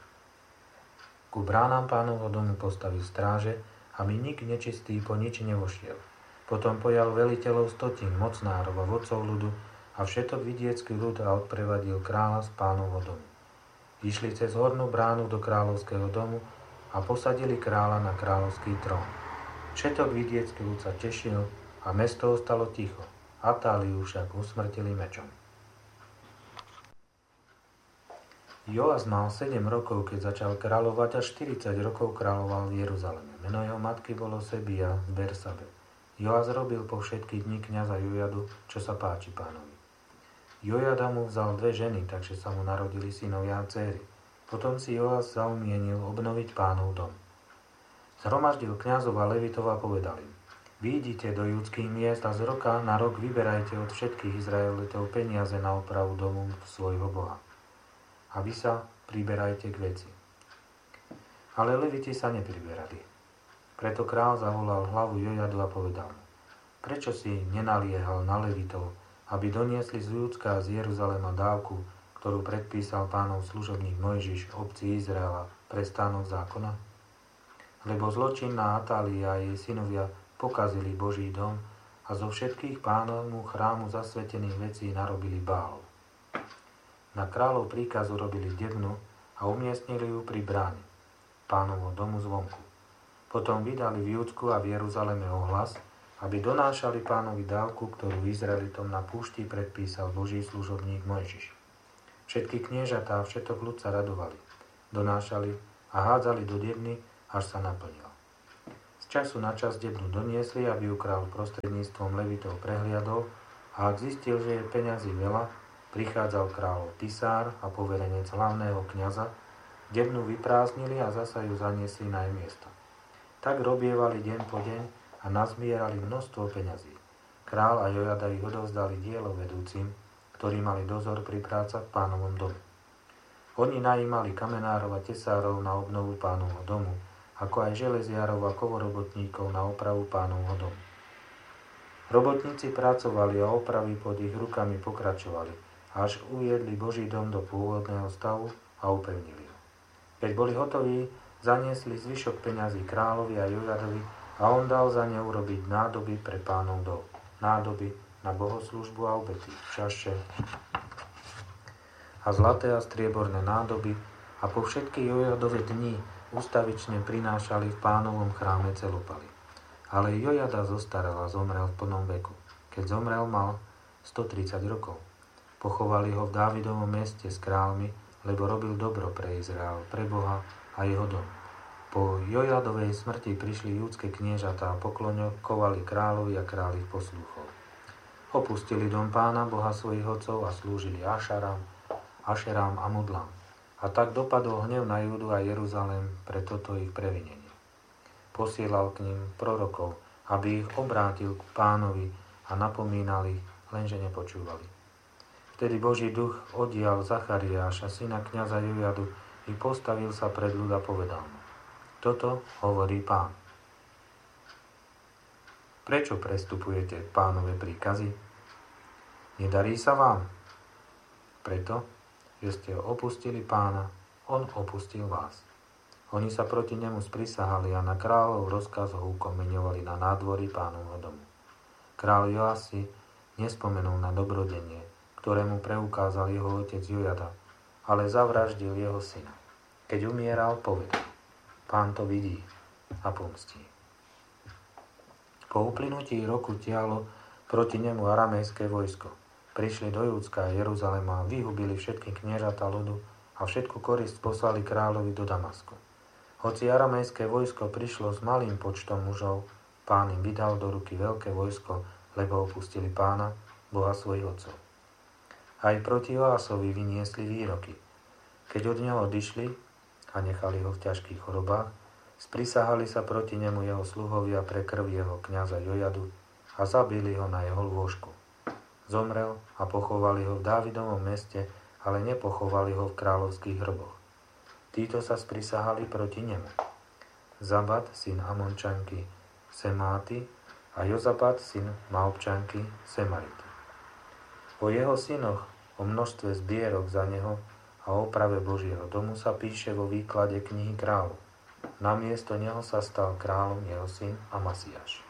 Ku bránám Pánovho domu postavil stráže, aby nik nečistý po nič nevošiel. Potom pojal veliteľov 100, mocnárov a vodcov ľudu a všetok vidiecký ľud a odprevadil kráľa z Pánovho domu. Išli cez hornú bránu do kráľovského domu a posadili kráľa na kráľovský trón. Všetok vidiecký ľud sa tešil a mesto ostalo ticho. Atáliu však usmrtili mečom. Joas mal 7 rokov, keď začal kráľovať, a 40 rokov kráľoval v Jeruzaleme. Meno jeho matky bolo Sebia z Bersabe. Joas robil po všetky dni kňaza Jojadu, čo sa páči Pánovi. Jojada mu vzal 2 ženy, takže sa mu narodili synovia a dcéry. Potom si Joas zaumienil obnoviť Pánov dom. Zhromaždil kňazov a levitov a povedal im: Vyjdite do judských miest a z roka na rok vyberajte od všetkých Izraelitov peniaze na opravu domu svojho Boha. A vy sa priberajte k veci. Ale leviti sa nepriberali. Preto král zavolal hlavu Jojadu a povedal mu: Prečo si nenaliehal na levitov, aby doniesli z Júdska a z Jeruzalema dávku, ktorú predpísal Pánov služobník Mojžiš obci Izraela pre stánok zákona? Lebo zločinná Atália a jej synovia pokazili Boží dom a zo všetkých Pánovmu chrámu zasvetených vecí narobili Bálov. Na kráľov príkaz urobili debnu a umiestnili ju pri bráne Pánovho domu zvonku. Potom vydali v Júdsku a v Jeruzaleme ohlas, aby donášali Pánovi dávku, ktorú Izraelitom na púšti predpísal Boží služobník Mojžiš. Všetky kniežatá a všetok ľud sa radovali. donášali a hádzali do debny, až sa naplnila. Z času na čas debnu doniesli, aby ju kráľ prostredníctvom levitov prehliadol, a ak zistil, že je peňazí veľa, prichádzal kráľov pisár a poverenec hlavného kňaza, debnu vyprázdnili a zasa ju zaniesli na jej miesto. Tak robievali deň po deň a nazbierali množstvo peňazí. Král a Jojada ich odovzdali dielovedúcim, ktorí mali dozor pri prácach v pánovom dome. Oni najímali kamenárov a tesárov na obnovu pánovho domu, ako aj železiarov a kovorobotníkov na opravu pánovho domu. Robotníci pracovali a opravy pod ich rukami pokračovali, až uviedli Boží dom do pôvodného stavu a upevnili ho. Keď boli hotoví, zaniesli zvyšok peňazí kráľovi a Jojadovi a on dal za ne urobiť nádoby pre pánov dom. Nádoby na bohoslúžbu a obety, čaše a zlaté a strieborné nádoby a po všetky Jojadove dni ustavične prinášali v pánovom chráme celopaly. Ale Jojada zostarel a zomrel v plnom veku. Keď zomrel, mal 130 rokov. Pochovali ho v Dávidovom meste s kráľmi, lebo robil dobro pre Izrael, pre Boha a jeho dom. Po Jojadovej smrti prišli júdske kniežatá a pokloňovali kráľovi a kráľ ich poslúchol. Opustili dom pána, Boha svojich otcov a slúžili Ašerám a Mudlám. A tak dopadol hnev na Júdu a Jeruzalém pre toto ich previnenie. Posielal k ním prorokov, aby ich obrátil k pánovi a napomínal ich, lenže nepočúvali. Vtedy Boží duch oddial Zachariáša, syna kňaza Jojadu, i postavil sa pred ľud a povedal mu: Toto hovorí Pán. Prečo prestupujete Pánove príkazy? Nedarí sa vám? Preto, že ste opustili Pána, on opustil vás. Oni sa proti nemu sprisahali a na kráľov rozkaz ho ukomeňovali na nádvorí Pánovho domu. Kráľ Joasi nespomenul na dobrodenie, ktorému preukázal jeho otec Jojada, ale zavraždil jeho syna. Keď umieral, povedal: Pán to vidí a pomstí. Po uplynutí roku tiahlo proti nemu aramejské vojsko. Prišli do Júdska a Jeruzalema a vyhubili všetky kniežatá ľudu a všetku korisť poslali kráľovi do Damasku. Hoci aramejské vojsko prišlo s malým počtom mužov, Pán im vydal do ruky veľké vojsko, lebo opustili Pána, Boha svojich otcov. Aj proti Joásovi vyniesli výroky. Keď od neho odišli a nechali ho v ťažkých chorobách, sprisahali sa proti nemu jeho sluhovia pre krv jeho kňaza Jojadu a zabili ho na jeho lôžku. Zomrel a pochovali ho v Dávidovom meste, ale nepochovali ho v kráľovských hroboch. Títo sa sprisahali proti nemu: Zabad, syn Amončanky Semáty, a Jozabad, syn Maobčanky Semarity. O jeho synoch, o množstve zbierok za neho a o oprave Božieho domu sa píše vo výklade knihy kráľov. Namiesto neho sa stal kráľom jeho syn Amasiáš.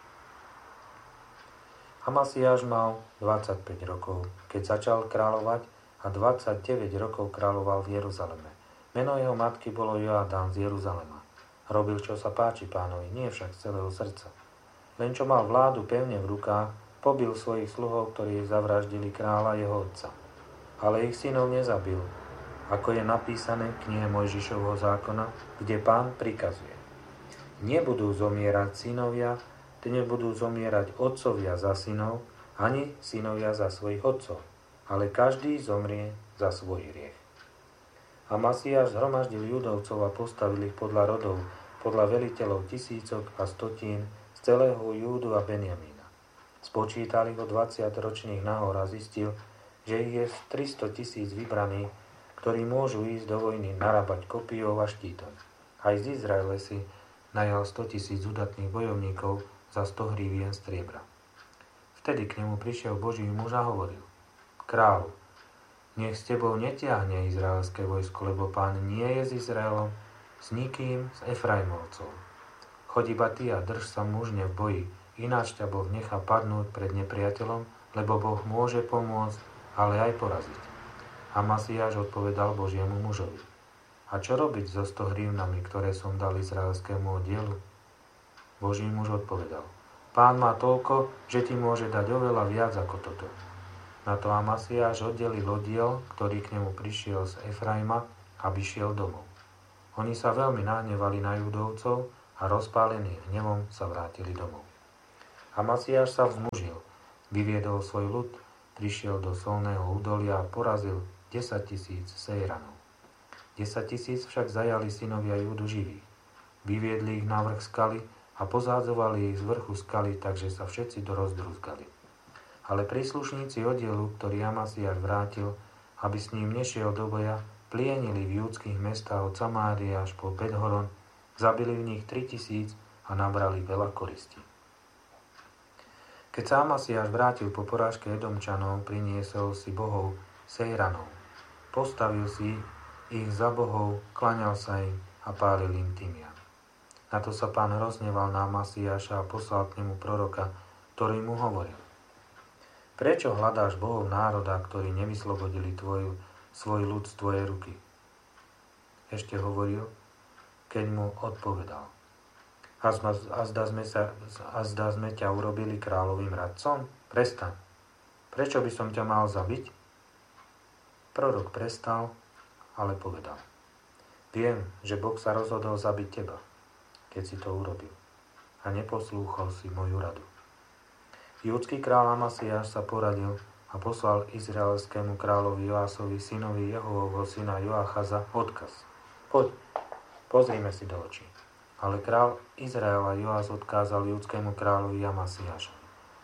Amasiáš mal 25 rokov, keď začal kráľovať, a 29 rokov kráľoval v Jeruzaleme. Meno jeho matky bolo Joadán z Jeruzalema. Robil, čo sa páči Pánovi, nie však z celého srdca. Len čo mal vládu pevne v rukách, pobil svojich sluhov, ktorí zavraždili kráľa jeho otca. Ale ich synov nezabil, ako je napísané v knihe Mojžišovho zákona, kde Pán prikazuje: Nebudú zomierať synovia, nebudú zomierať otcovia za synov, ani synovia za svojich otcov, ale každý zomrie za svoj hriech. Amasiáš zhromaždil Judovcov a postavil ich podľa rodov, podľa veliteľov tisícok a stotín z celého Júdu a Benjamína. Spočítali ho 20-ročných nahor a zistil, že ich je 300 000 vybraných, ktorí môžu ísť do vojny narábať kopijou a štítom. Aj z Izraele si najal 100 000 udatných bojovníkov za 100 hrivien striebra. Vtedy k nemu prišiel Boží muž a hovoril: Kráľu, nech s tebou netiahne izraelské vojsko, lebo Pán nie je s Izraelom, s nikým z Efraimovcov. Choď iba ty a drž sa mužne v boji, ináč ťa Boh nechá padnúť pred nepriateľom, lebo Boh môže pomôcť, ale aj poraziť. Amasiáš odpovedal Božiemu mužovi: A čo robiť so 100 hrivnami, ktoré som dal izraelskému oddielu? Boží muž odpovedal: Pán má toľko, že ti môže dať oveľa viac ako toto. Na to Amasiáš oddelil oddiel, ktorý k nemu prišiel z Efraima, aby šiel domov. Oni sa veľmi nahnevali na Judovcov a rozpálení hnevom sa vrátili domov. Amasiáš sa vzmužil, vyviedol svoj ľud, prišiel do solného údolia a porazil 10 000 Sejranov. 10 000 však zajali synovia Júdu živých. Vyviedli ich na vrch skaly a pozádzovali ich z vrchu skaly, takže sa všetci rozdrúzgali. Ale príslušníci oddielu, ktorý Amasiáš vrátil, aby s ním nešiel do boja, plienili v júdskych mestách od Samárie až po Bet-horon, zabili v nich 3 000 a nabrali veľa koristí. Keď sa Amasiáš vrátil po porážke Edomčanov, priniesol si bohov Sejranov. Postavil si ich za bohov, klaňal sa im a pálil im tymian. Na to sa Pán rozhneval na Amasiáša a poslal k nemu proroka, ktorý mu hovoril: Prečo hľadáš bohov národa, ktorí nevyslobodili svoj ľud z tvojej ruky? Ešte hovoril, keď mu odpovedal: A zda sme ťa urobili kráľovým radcom? Prestaň. Prečo by som ťa mal zabiť? Prorok prestal, ale povedal: Viem, že Boh sa rozhodol zabiť teba, keď si to urobil, a neposlúchol si moju radu. Júdsky kráľ Amasiáš sa poradil a poslal izraelskému kráľovi Joásovi, synovi Jehovovho syna Joachaza, odkaz: Poď, pozrime si do očí. Ale král Izraela Joás odkázal júdskému kráľovi Amasiášovi: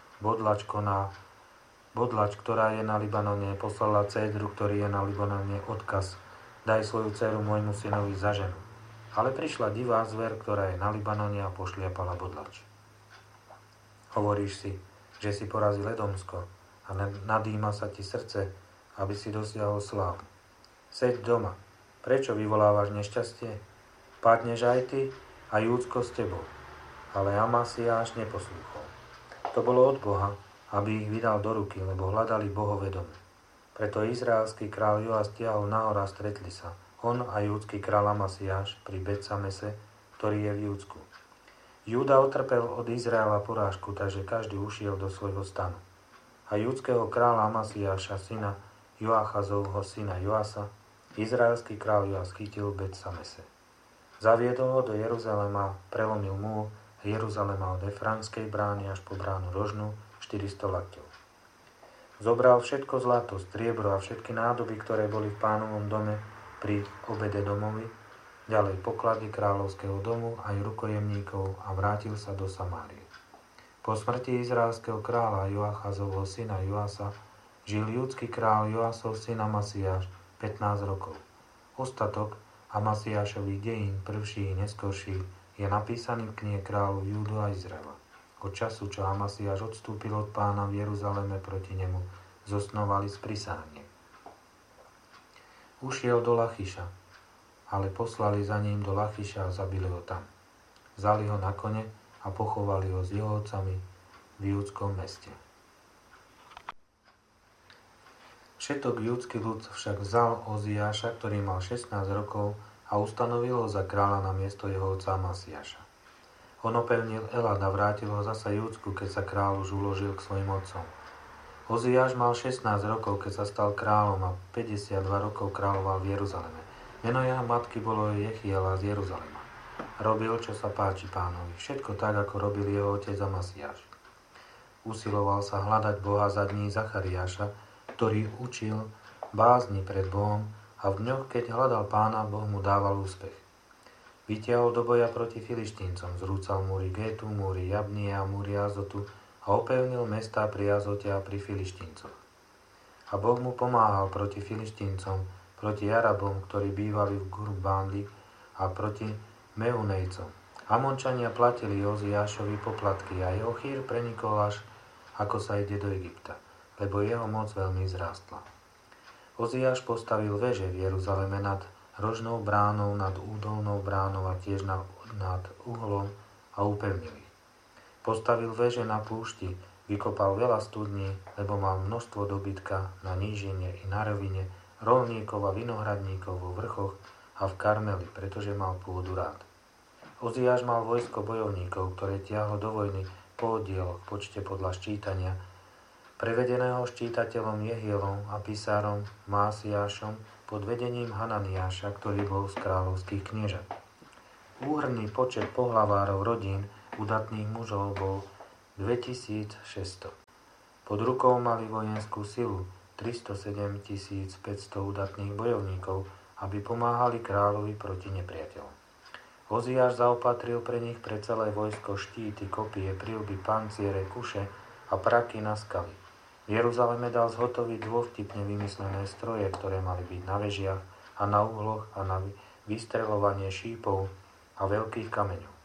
Bodlač, ktorá je na Libanone, poslala Cédru, ktorý je na Libanone, odkaz: Daj svoju dceru môjmu synovi za ženu. Ale prišla divá zver, ktorá je na Libanone, a pošliapala bodlač. Hovoríš si, že si porazil Edomsko a nadýma sa ti srdce, aby si dosiahol slávu. Seď doma. Prečo vyvolávaš nešťastie? Padneš aj ty a Júdsko s tebou. Ale Amasiáš neposlúchol. To bolo od Boha, aby ich vydal do ruky, lebo hľadali bohové domy. Preto izraelský kráľ Joás stiahol nahor a stretli sa, on a júdsky kráľ Amasiáš pri Bet-Samese, ktorý je v Júdsku. Júda utrpel od Izraela porážku, takže každý ušiel do svojho stanu. A júdskeho kráľa Amasiáša, syna Joachazovho syna Joasa, izraelský kráľ Joás chytil v Bet-Samese. Zaviedol ho do Jeruzalema, prelomil múr Jeruzalema od Efraimskej brány až po bránu rožnú, 400 lakťov. Zobral všetko zlato, striebro a všetky nádoby, ktoré boli v Pánovom dome pri obede domovi, ďalej poklady kráľovského domu aj rukojemníkov a vrátil sa do Samárie. Po smrti izraelského kráľa Joachazovho syna Joasa žil júdsky kráľ Joasov syn Amasiáš 15 rokov. Ostatok Amasiášových dejín, prvších i neskorších, je napísaný v knihe kráľov Júdu a Izraela. Od času, čo Amasiáš odstúpil od Pána v Jeruzaleme proti nemu, zosnovali sprisahanie. Ušiel do Lachiša, ale poslali za ním do Lachiša a zabili ho tam. Vzali ho na kone a pochovali ho s jeho otcami v júdskom meste. Všetok júdsky ľud však vzal Oziáša, ktorý mal 16 rokov, a ustanovil ho za kráľa na miesto jeho otca Amasiáša. On opevnil Elad a vrátil ho zasa Júdsku, keď sa kráľ už uložil k svojim otcom. Oziáš mal 16 rokov, keď sa stal kráľom, a 52 rokov kráľoval v Jeruzaleme. Meno jeho matky bolo Jechiela z Jeruzalema. Robil, čo sa páči Pánovi, všetko tak, ako robil jeho otec Amasiáš. Usiloval sa hľadať Boha za dní Zachariáša, ktorý učil bázni pred Bohom, a v dňoch, keď hľadal Pána, Boh mu dával úspech. Vytiahol do boja proti Filištíncom, zrúcal múry Gétu, múry Jabnie a múry Azotu a opevnil mestá pri Azote a pri Filištíncoch. A Boh mu pomáhal proti Filištíncom, proti Arabom, ktorí bývali v Gurbándi, a proti Meunejcom. Amončania platili Oziášovi poplatky a jeho chýr prenikol až, ako sa ide do Egypta, lebo jeho moc veľmi zrástla. Oziáš postavil veže v Jeruzaleme nad rožnou bránou, nad údolnou bránou a tiež nad uhlom a upevnil ich. Postavil veže na púšti, vykopal veľa studní, lebo mal množstvo dobytka na nížine i na rovine, rolníkov a vinohradníkov vo vrchoch a v Karmeli, pretože mal pôdu rád. Oziáš mal vojsko bojovníkov, ktoré tiahlo do vojny po oddieloch, počte podľa ščítania, prevedeného ščítateľom Jehielom a písárom Másiášom pod vedením Hananiáša, ktorý bol z kráľovských kniežat. Úhrnný počet pohlavárov rodín udatných mužov bol 2600. Pod rukou mali vojenskú silu 307 500 udatných bojovníkov, aby pomáhali kráľovi proti nepriateľom. Oziáš zaopatril pre nich pre celé vojsko štíty, kopie, prilby, panciere, kuše a praky na skaly. V Jeruzaleme dal zhotoviť dôvtipne vymyslené stroje, ktoré mali byť na vežiach a na uhloch a na vystreľovanie šípov a veľkých kameňov.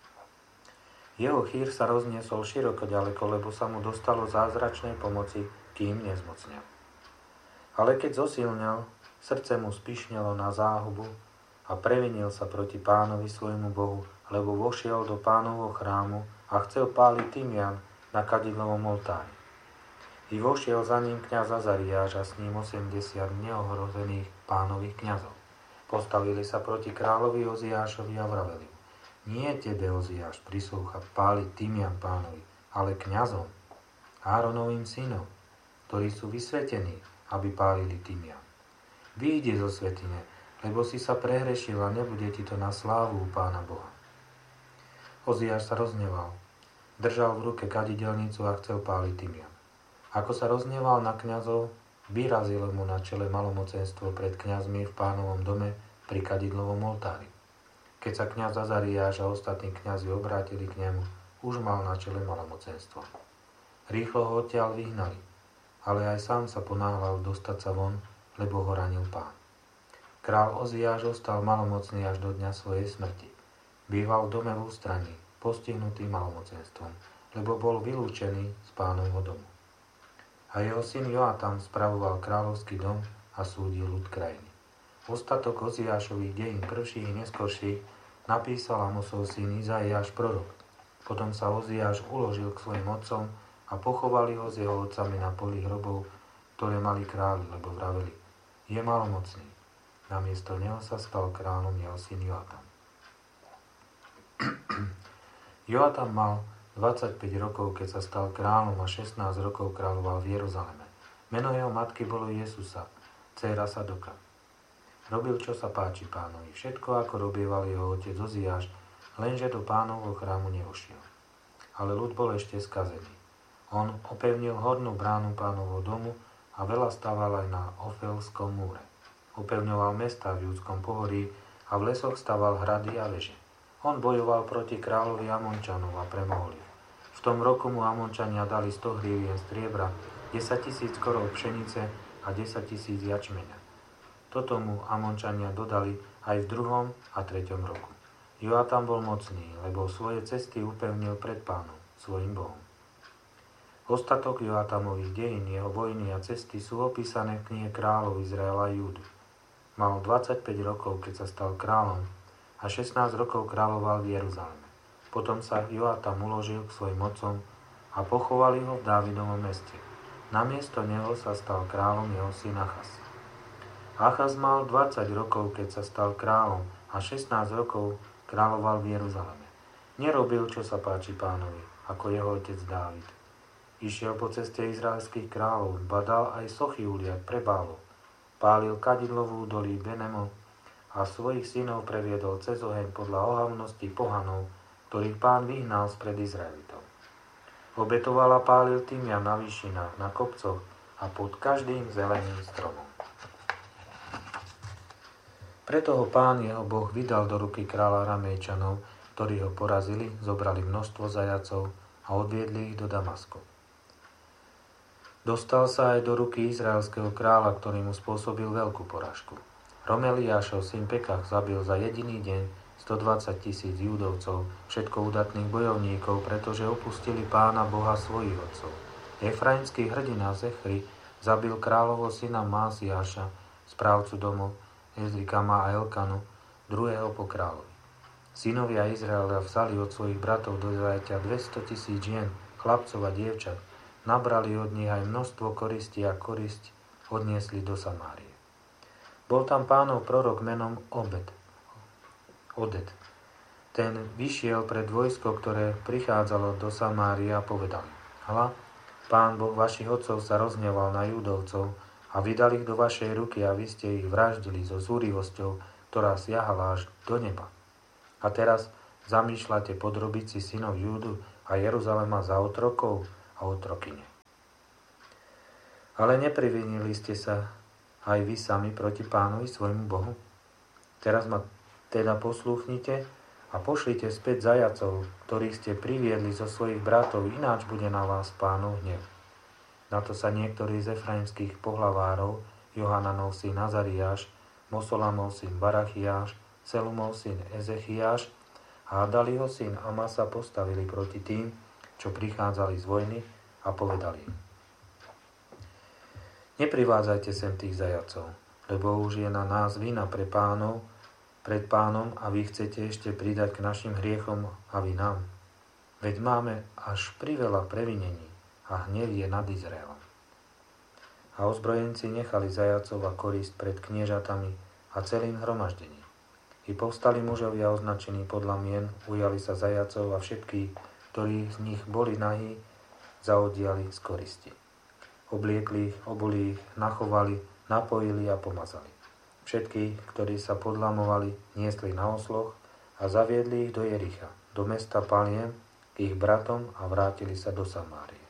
Jeho chýr sa rozniesol široko ďaleko, lebo sa mu dostalo zázračnej pomoci, kým nezmocnel. Ale keď zosilnel, srdce mu spíšnelo na záhubu a previnil sa proti Pánovi svojmu Bohu, lebo vošiel do Pánovho chrámu a chcel páliť tymian na kadidlovom oltári. I vošiel za ním kňaz Azariáš a s ním 80 neohrozených Pánových kňazov. Postavili sa proti kráľovi Oziášovi a vraveli: Nie tebe, Oziáš, prislúcha páliť tymian Pánovi, ale kňazom, Áronovým synom, ktorí sú vysvetení, aby pálili tymian. Vyjdi zo svätyne, lebo si sa prehrešil a nebude ti to na slávu u Pána Boha. Oziáš sa rozneval, držal v ruke kadidelnicu a chcel páliť tymian. Ako sa rozneval na kňazov, vyrazilo mu na čele malomocenstvo pred kňazmi v Pánovom dome pri kadidlovom oltári. Keď sa kňaz Azariáš a ostatní kňazi obrátili k nemu, už mal na čele malomocenstvo. Rýchlo ho odtiaľ vyhnali, ale aj sám sa ponáhľal dostať sa von, lebo ho ranil Pán. Král Oziáš ostal malomocný až do dňa svojej smrti. Býval v dome v ústraní, postihnutý malomocenstvom, lebo bol vylúčený z Pánovho domu. A jeho syn Joatam spravoval kráľovský dom a súdil ľud krajiny. Ostatok Oziášových dejín prvších i neskorších napísal Amosov syn Izaiáš prorok. Potom sa Oziáš uložil k svojim otcom a pochovali ho s jeho otcami na poli hrobov, ktoré mali králi, lebo vraveli: Je malomocný. Namiesto neho sa stal kráľom jeho syn Joatam. Joatam mal 25 rokov, keď sa stal kráľom, a 16 rokov kráľoval v Jeruzaleme. Meno jeho matky bolo Jesusa, dcéra Sadoka. Robil, čo sa páči Pánovi, všetko, ako robieval jeho otec Oziáš, lenže do Pánovho chrámu nevošiel. Ale ľud bol ešte skazený. On opevnil hornú bránu Pánovho domu a veľa staval aj na Ofelskom múre. Upevňoval mestá v Júdskom pohorí a v lesoch staval hrady a veže. On bojoval proti kráľovi Amončanov a premohol ich. V tom roku mu Amončania dali 100 hrivien striebra, 10 000 korov pšenice a 10 000 jačmeňa. Toto mu Amončania dodali aj v 2. a 3. roku. Joatam bol mocný, lebo svoje cesty upevnil pred Pánom, svojim Bohom. Ostatok Joatamových dejín, jeho vojny a cesty sú opísané v knihe kráľov Izraela a Júdy. Mal 25 rokov, keď sa stal kráľom, a 16 rokov kráľoval v Jeruzaleme. Potom sa Joatam uložil k svojim otcom a pochovali ho v Dávidovom meste. Namiesto neho sa stal kráľom jeho syn Achaz. Achaz mal 20 rokov, keď sa stal kráľom, a 16 rokov kráľoval v Jeruzaleme. Nerobil, čo sa páči Pánovi, ako jeho otec Dávid. Išiel po ceste izraelských kráľov, badal aj sochy uliať pre Bálov, pálil kadidlovú dolí Benemo a svojich synov previedol cez oheň podľa ohavnosti pohanov, ktorých Pán vyhnal spred Izraelitov. Obetoval a pálil tymian na výšinách, na kopcoch a pod každým zeleným stromom. Preto ho Pán jeho Boh vydal do ruky kráľa Aramejčanov, ktorí ho porazili, zobrali množstvo zajacov a odviedli ich do Damasku. Dostal sa aj do ruky izraelského kráľa, ktorý mu spôsobil veľkú porážku. Romeliášov syn Pekach zabil za jediný deň 120 000 Júdovcov, všetko udatných bojovníkov, pretože opustili Pána Boha svojich otcov. Efraimský hrdina Zechri zabil kráľovho syna Másiáša, správcu domov Ezrikama a Elkanu, druhého po kráľovi. Synovia Izraela vzali od svojich bratov do zajatia 200 000 žien, chlapcov a dievčat, nabrali od nich aj množstvo koristi a korisť odniesli do Samárie. Bol tam Pánov prorok menom Odet. Ten vyšiel pred vojsko, ktoré prichádzalo do Samárie, a povedal: Hľa, Pán Boh vašich otcov sa rozhneval na Júdovcov a vydal ich do vašej ruky a vy ste ich vraždili so zúrivosťou, ktorá siahala až do neba. A teraz zamýšľate podrobiť si synov Júdu a Jeruzalema za otrokov a otrokyne. Ale neprivinili ste sa aj vy sami proti Pánovi svojmu Bohu? Teraz ma teda poslúchnite a pošlite späť zajacov, ktorých ste priviedli zo svojich bratov, ináč bude na vás Pánov hnev. Na to sa niektorí z efraimských pohlavárov, Johananov syn Azariáš, Mosolamov syn Barachiáš, Selumov syn Ezechiáš a Adaliho syn Amasa postavili proti tým, čo prichádzali z vojny a povedali im: Neprivádzajte sem tých zajacov, lebo už je na nás vina pred Pánom a vy chcete ešte pridať k našim hriechom a vy nám. Veď máme až priveľa previnení a hnev je nad Izraelom. A ozbrojenci nechali zajacov a korist pred kniežatami a celým hromaždením. I povstali mužovia označení podľa mien, ujali sa zajacov a všetkých, ktorí z nich boli nahí, zaodiali z koristi. Obliekli ich, obuli ich, nachovali, napojili a pomazali. Všetkých, ktorí sa podlamovali, niesli na osloch a zaviedli ich do Jericha, do mesta Paliem, k ich bratom a vrátili sa do Samárie.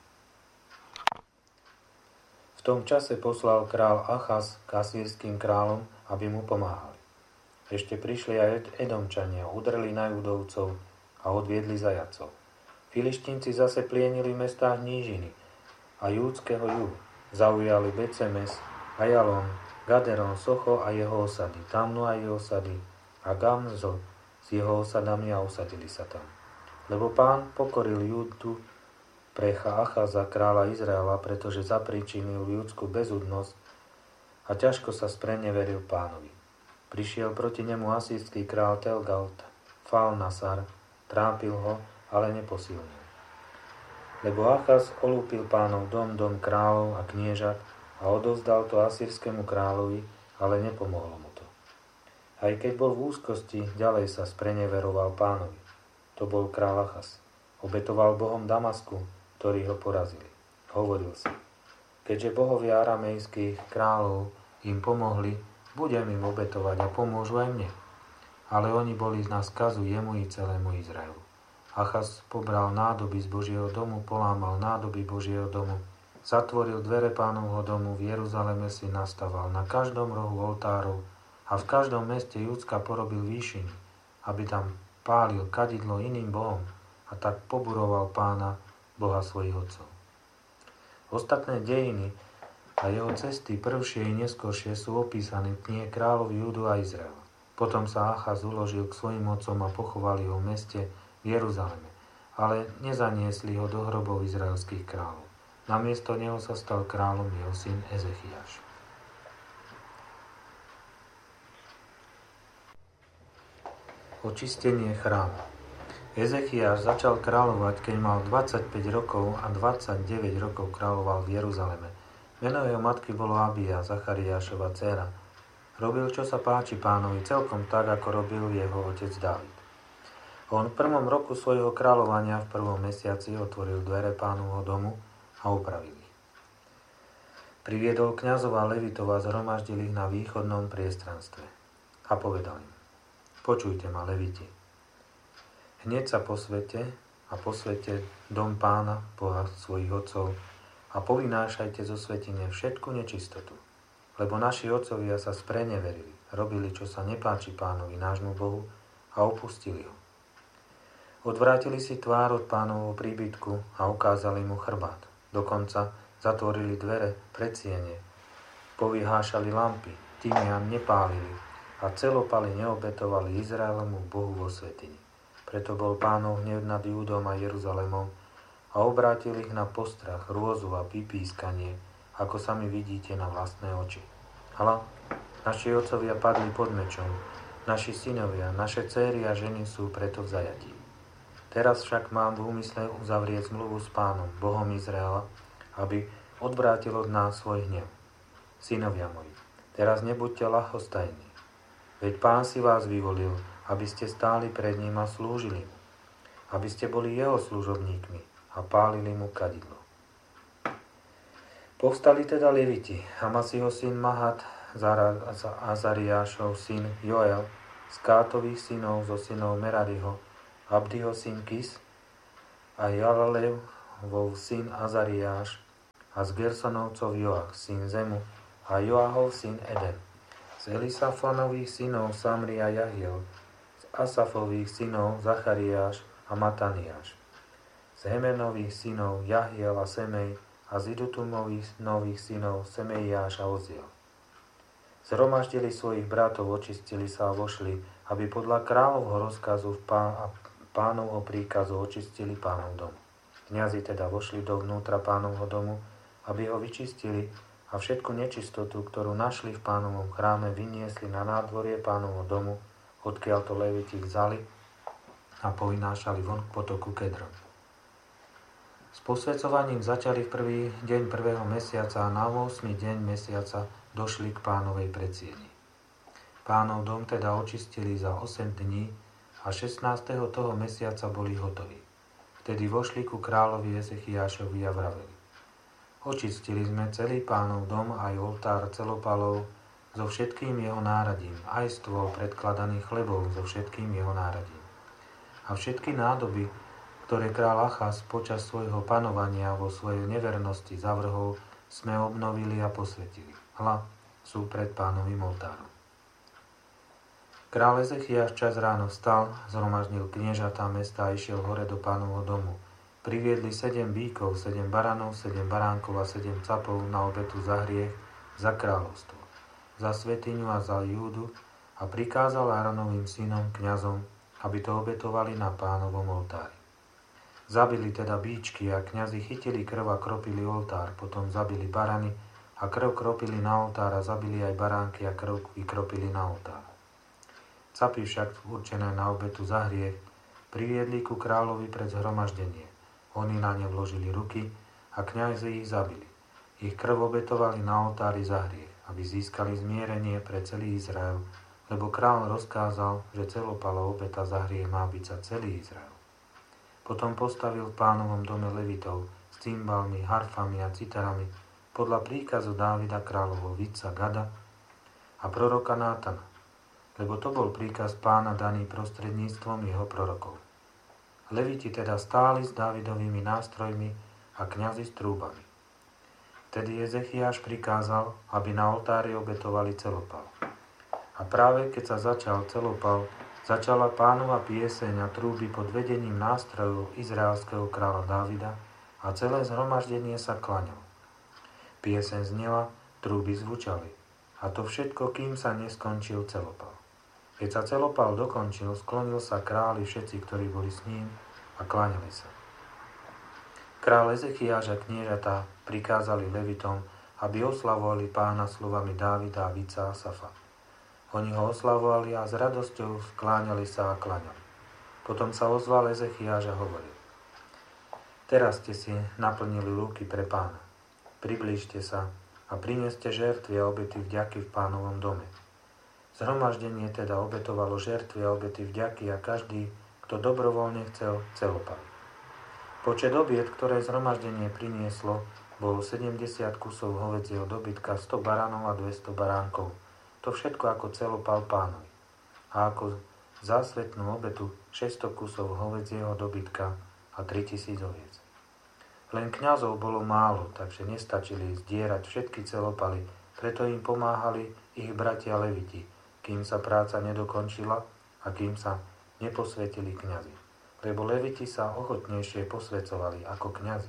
V tom čase poslal král Achaz k asýrským kráľom, aby mu pomáhali. Ešte prišli aj Edomčania, udreli na Judovcov a odviedli zajacov. Filištínci zase plienili v mestách nížiny a júdského juhu. Zaujali Becemes, Ajalon, Gaderon, Socho a jeho osady, Tamnu a jeho osady a Gamzo s jeho osadami a usadili sa tam. Lebo Pán pokoril Júdu pre Achaza, kráľa Izraela, pretože zapríčinil júdsku bezúdnosť a ťažko sa spreneveril Pánovi. Prišiel proti nemu asýrsky král Telgalt, Falnasar, trápil ho, ale neposilnil. Lebo Achaz olúpil Pánov dom kráľov a kniežat a odovzdal to asýrskému kráľovi, ale nepomohlo mu to. Aj keď bol v úzkosti, ďalej sa spreneveroval Pánovi. To bol kráľ Achaz. Obetoval bohom Damasku, ktorí ho porazili. Hovoril si: keďže bohovia aramejských kráľov im pomohli, budem im obetovať a pomôžu aj mne. Ale oni boli na skazu jemu i celému Izraelu. Achaz pobral nádoby z Božieho domu, polámal nádoby Božieho domu, zatvoril dvere Pánovho domu, v Jeruzaleme si nastaval na každom rohu oltárov a v každom meste Júdska porobil výšiny, aby tam pálil kadidlo iným bohom a tak poburoval Pána, Boha svojich otcov. Ostatné dejiny a jeho cesty, prvšie i neskoršie, sú opísané v knihe Kráľov Júdu a Izraela. Potom sa Achaz uložil k svojim otcom a pochovali ho v meste v Jeruzaleme, ale nezaniesli ho do hrobov izraelských kráľov. Namiesto neho sa stal kráľom jeho syn Ezechiáš. Očistenie chrámu. Ezechiáš začal kráľovať, keď mal 25 rokov a 29 rokov kráľoval v Jeruzaleme. Meno jeho matky bolo Abija, Zachariášova dcéra. Robil, čo sa páči Pánovi, celkom tak, ako robil jeho otec Dávid. On v prvom roku svojho kráľovania v prvom mesiaci otvoril dvere Pánovho domu a upravil ich. Priviedol kňazov a levitov a zhromaždil ich na východnom priestranstve. A povedal im: počujte ma, leviti. Hneď sa posvete dom Pána, Boha svojich otcov, a povynášajte zo svätyne všetku nečistotu. Lebo naši otcovia sa spreneverili, robili, čo sa nepáči Pánovi, nášmu Bohu, a opustili ho. Odvrátili si tvár od Pánovho príbytku a ukázali mu chrbát. Dokonca zatvorili dvere, predsiene, povyhášali lampy, tymian nepálili a celopaly neobetovali Izraelomu Bohu vo svätyni. Preto bol Pánov hnev nad Júdom a Jeruzalémom a obrátil ich na postrach, hrôzu a pipískanie, ako sami vidíte na vlastné oči. Hala, naši otcovia padli pod mečom, naši synovia, naše céry a ženy sú preto v zajatí. Teraz však mám v úmysle uzavrieť zmluvu s Pánom, Bohom Izraela, aby odvrátil od nás svoj hnev. Synovia moji, teraz nebuďte ľahostajní. Veď Pán si vás vyvolil, aby ste stáli pred ním a slúžili mu, aby ste boli jeho služobníkmi a pálili mu kadidlo. Povstali teda Leviti, Amasiho syn Mahat, Azariášov syn Joel, z Kátových synov zo synov Merariho, Abdiho syn Kis a Jalalev, syn Azariáš, a z Gersonovcov Joach, syn Zemu, a Joahov syn Eden. Z Elisafanových synov Samri a Jahiel, z Asafových synov Zachariáš a Mataniáš, z Hemenových synov Jahiel a Semej, a z Idutumových nových synov Semeiáš a Oziel. Zhromaždili svojich bratov, očistili sa a vošli, aby podľa kráľovho rozkazu a pánovho príkazu očistili pánov dom. Kňazi teda vošli dovnútra pánovho domu, aby ho vyčistili a všetku nečistotu, ktorú našli v pánovom chráme, vyniesli na nádvorie pánovho domu, odkiaľ to Leviti vzali a povynášali von k potoku Kedron. S posväcovaním začali v prvý deň prvého mesiaca a na 8. deň mesiaca došli k pánovej predsieni. Pánov dom teda očistili za 8 dní a 16. toho mesiaca boli hotoví. Vtedy vošli ku kráľovi Ezechiášovi a vraveli: Očistili sme celý pánov dom aj oltár celopalov so všetkým jeho náradím, aj stôl predkladaných chlebov so všetkým jeho náradím. A všetky nádoby, ktoré kráľ Achaz počas svojho panovania vo svojej nevernosti zavrhol, sme obnovili a posvetili. Hľa, sú pred pánovým oltárom. Kráľ Ezechiáš čas ráno vstal, zhromaždil kniežatá mesta a išiel hore do pánovho domu. Priviedli 7 bíkov, 7 baranov, 7 baránkov a 7 capov na obetu za hriech, za kráľovstvo, za svätyňu a za Júdu a prikázal Áronovým synom, kňazom, aby to obetovali na pánovom oltári. Zabili teda bíčky a kňazi chytili krv a kropili oltár, potom zabili barany a krv kropili na oltár a zabili aj baránky a krv vykropili na oltár. Capy však určené na obetu za hriech priviedli ku kráľovi pred zhromaždenie. Oni na ne vložili ruky a kňazi ich zabili. Ich krv obetovali na oltári za hriech, aby získali zmierenie pre celý Izrael, lebo kráľ rozkázal, že celopala obeta za hriech má byť za celý Izrael. Potom postavil v pánovom dome levitov s cymbalmi, harfami a citarami podľa príkazu Dávida kráľovho vidca Gada a proroka Nátana, lebo to bol príkaz pána daný prostredníctvom jeho prorokov. Leviti teda stáli s Dávidovými nástrojmi a kňazi s trúbami. Tedy Ezechiáš prikázal, aby na oltári obetovali celopal. A práve keď sa začal celopal, začala pánova pieseň a trúby pod vedením nástrojov izraelského kráľa Dávida a celé zhromaždenie sa klaňalo. Pieseň znela, trúby zvučali. A to všetko, kým sa neskončil celopal. Keď sa celopal dokončil, sklonil sa kráľ i všetci, ktorí boli s ním, a kláňali sa. Kráľ Ezechiáš a kniežatá prikázali levitom, aby oslavovali pána slovami Dávida a vidca Asafa. Oni ho oslavovali a s radosťou skláňali sa a kláňali. Potom sa ozval Ezechiáš a hovoril: Teraz ste si naplnili ruky pre pána. Priblížte sa a prineste žertvy a obety vďaky v pánovom dome. Zhromaždenie teda obetovalo žertvy a obety vďaky a každý, kto dobrovoľne chcel, celopal. Počet obiet, ktoré zhromaždenie prinieslo, bolo 70 kusov hovedzieho dobytka, 100 baranov a 200 baránkov. To všetko ako celopal pánovi. A ako zásvetnú obetu 600 kusov hovedzieho dobytka a 3000 oviec. Len kňazov bolo málo, takže nestačili zdierať všetky celopaly, preto im pomáhali ich bratia leviti, kým sa práca nedokončila a kým sa neposvetili kňazi. Lebo leviti sa ochotnejšie posvecovali ako kňazi.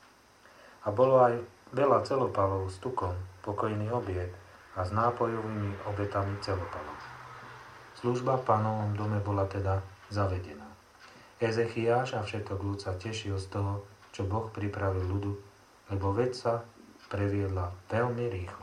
A bolo aj veľa celopalov s tukom, pokojný obied a s nápojovými obetami celopalov. Služba v pánovom dome bola teda zavedená. Ezechiáš a všetok ľud sa tešil z toho, čo Boh pripravil ľudu, lebo vec sa previedla veľmi rýchlo.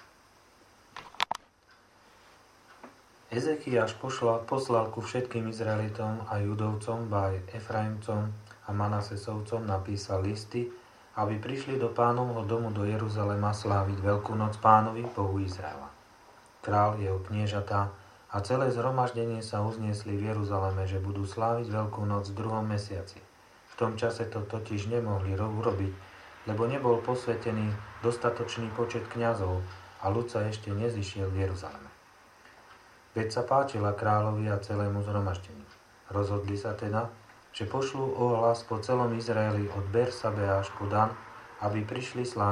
Ezechiáš poslal ku všetkým Izraelitom a Judovcom, aj Efraimcom a Manasesovcom napísal listy, aby prišli do pánovho domu do Jeruzalema sláviť Veľkú noc pánovi, Bohu Izraela. Král, jeho kniežatá a celé zhromaždenie sa uzniesli v Jeruzaleme, že budú sláviť Veľkú noc v 2. mesiaci. V tom čase to totiž nemohli urobiť, lebo nebol posvetený dostatočný počet kňazov a ľud sa ešte nezišiel v Jeruzaleme. Veď sa páčila kráľovi a celému zhromaždeniu. Rozhodli sa teda, že pošlú ohlas po celom Izraeli od Bersabe až po Dan, aby prišli sláviť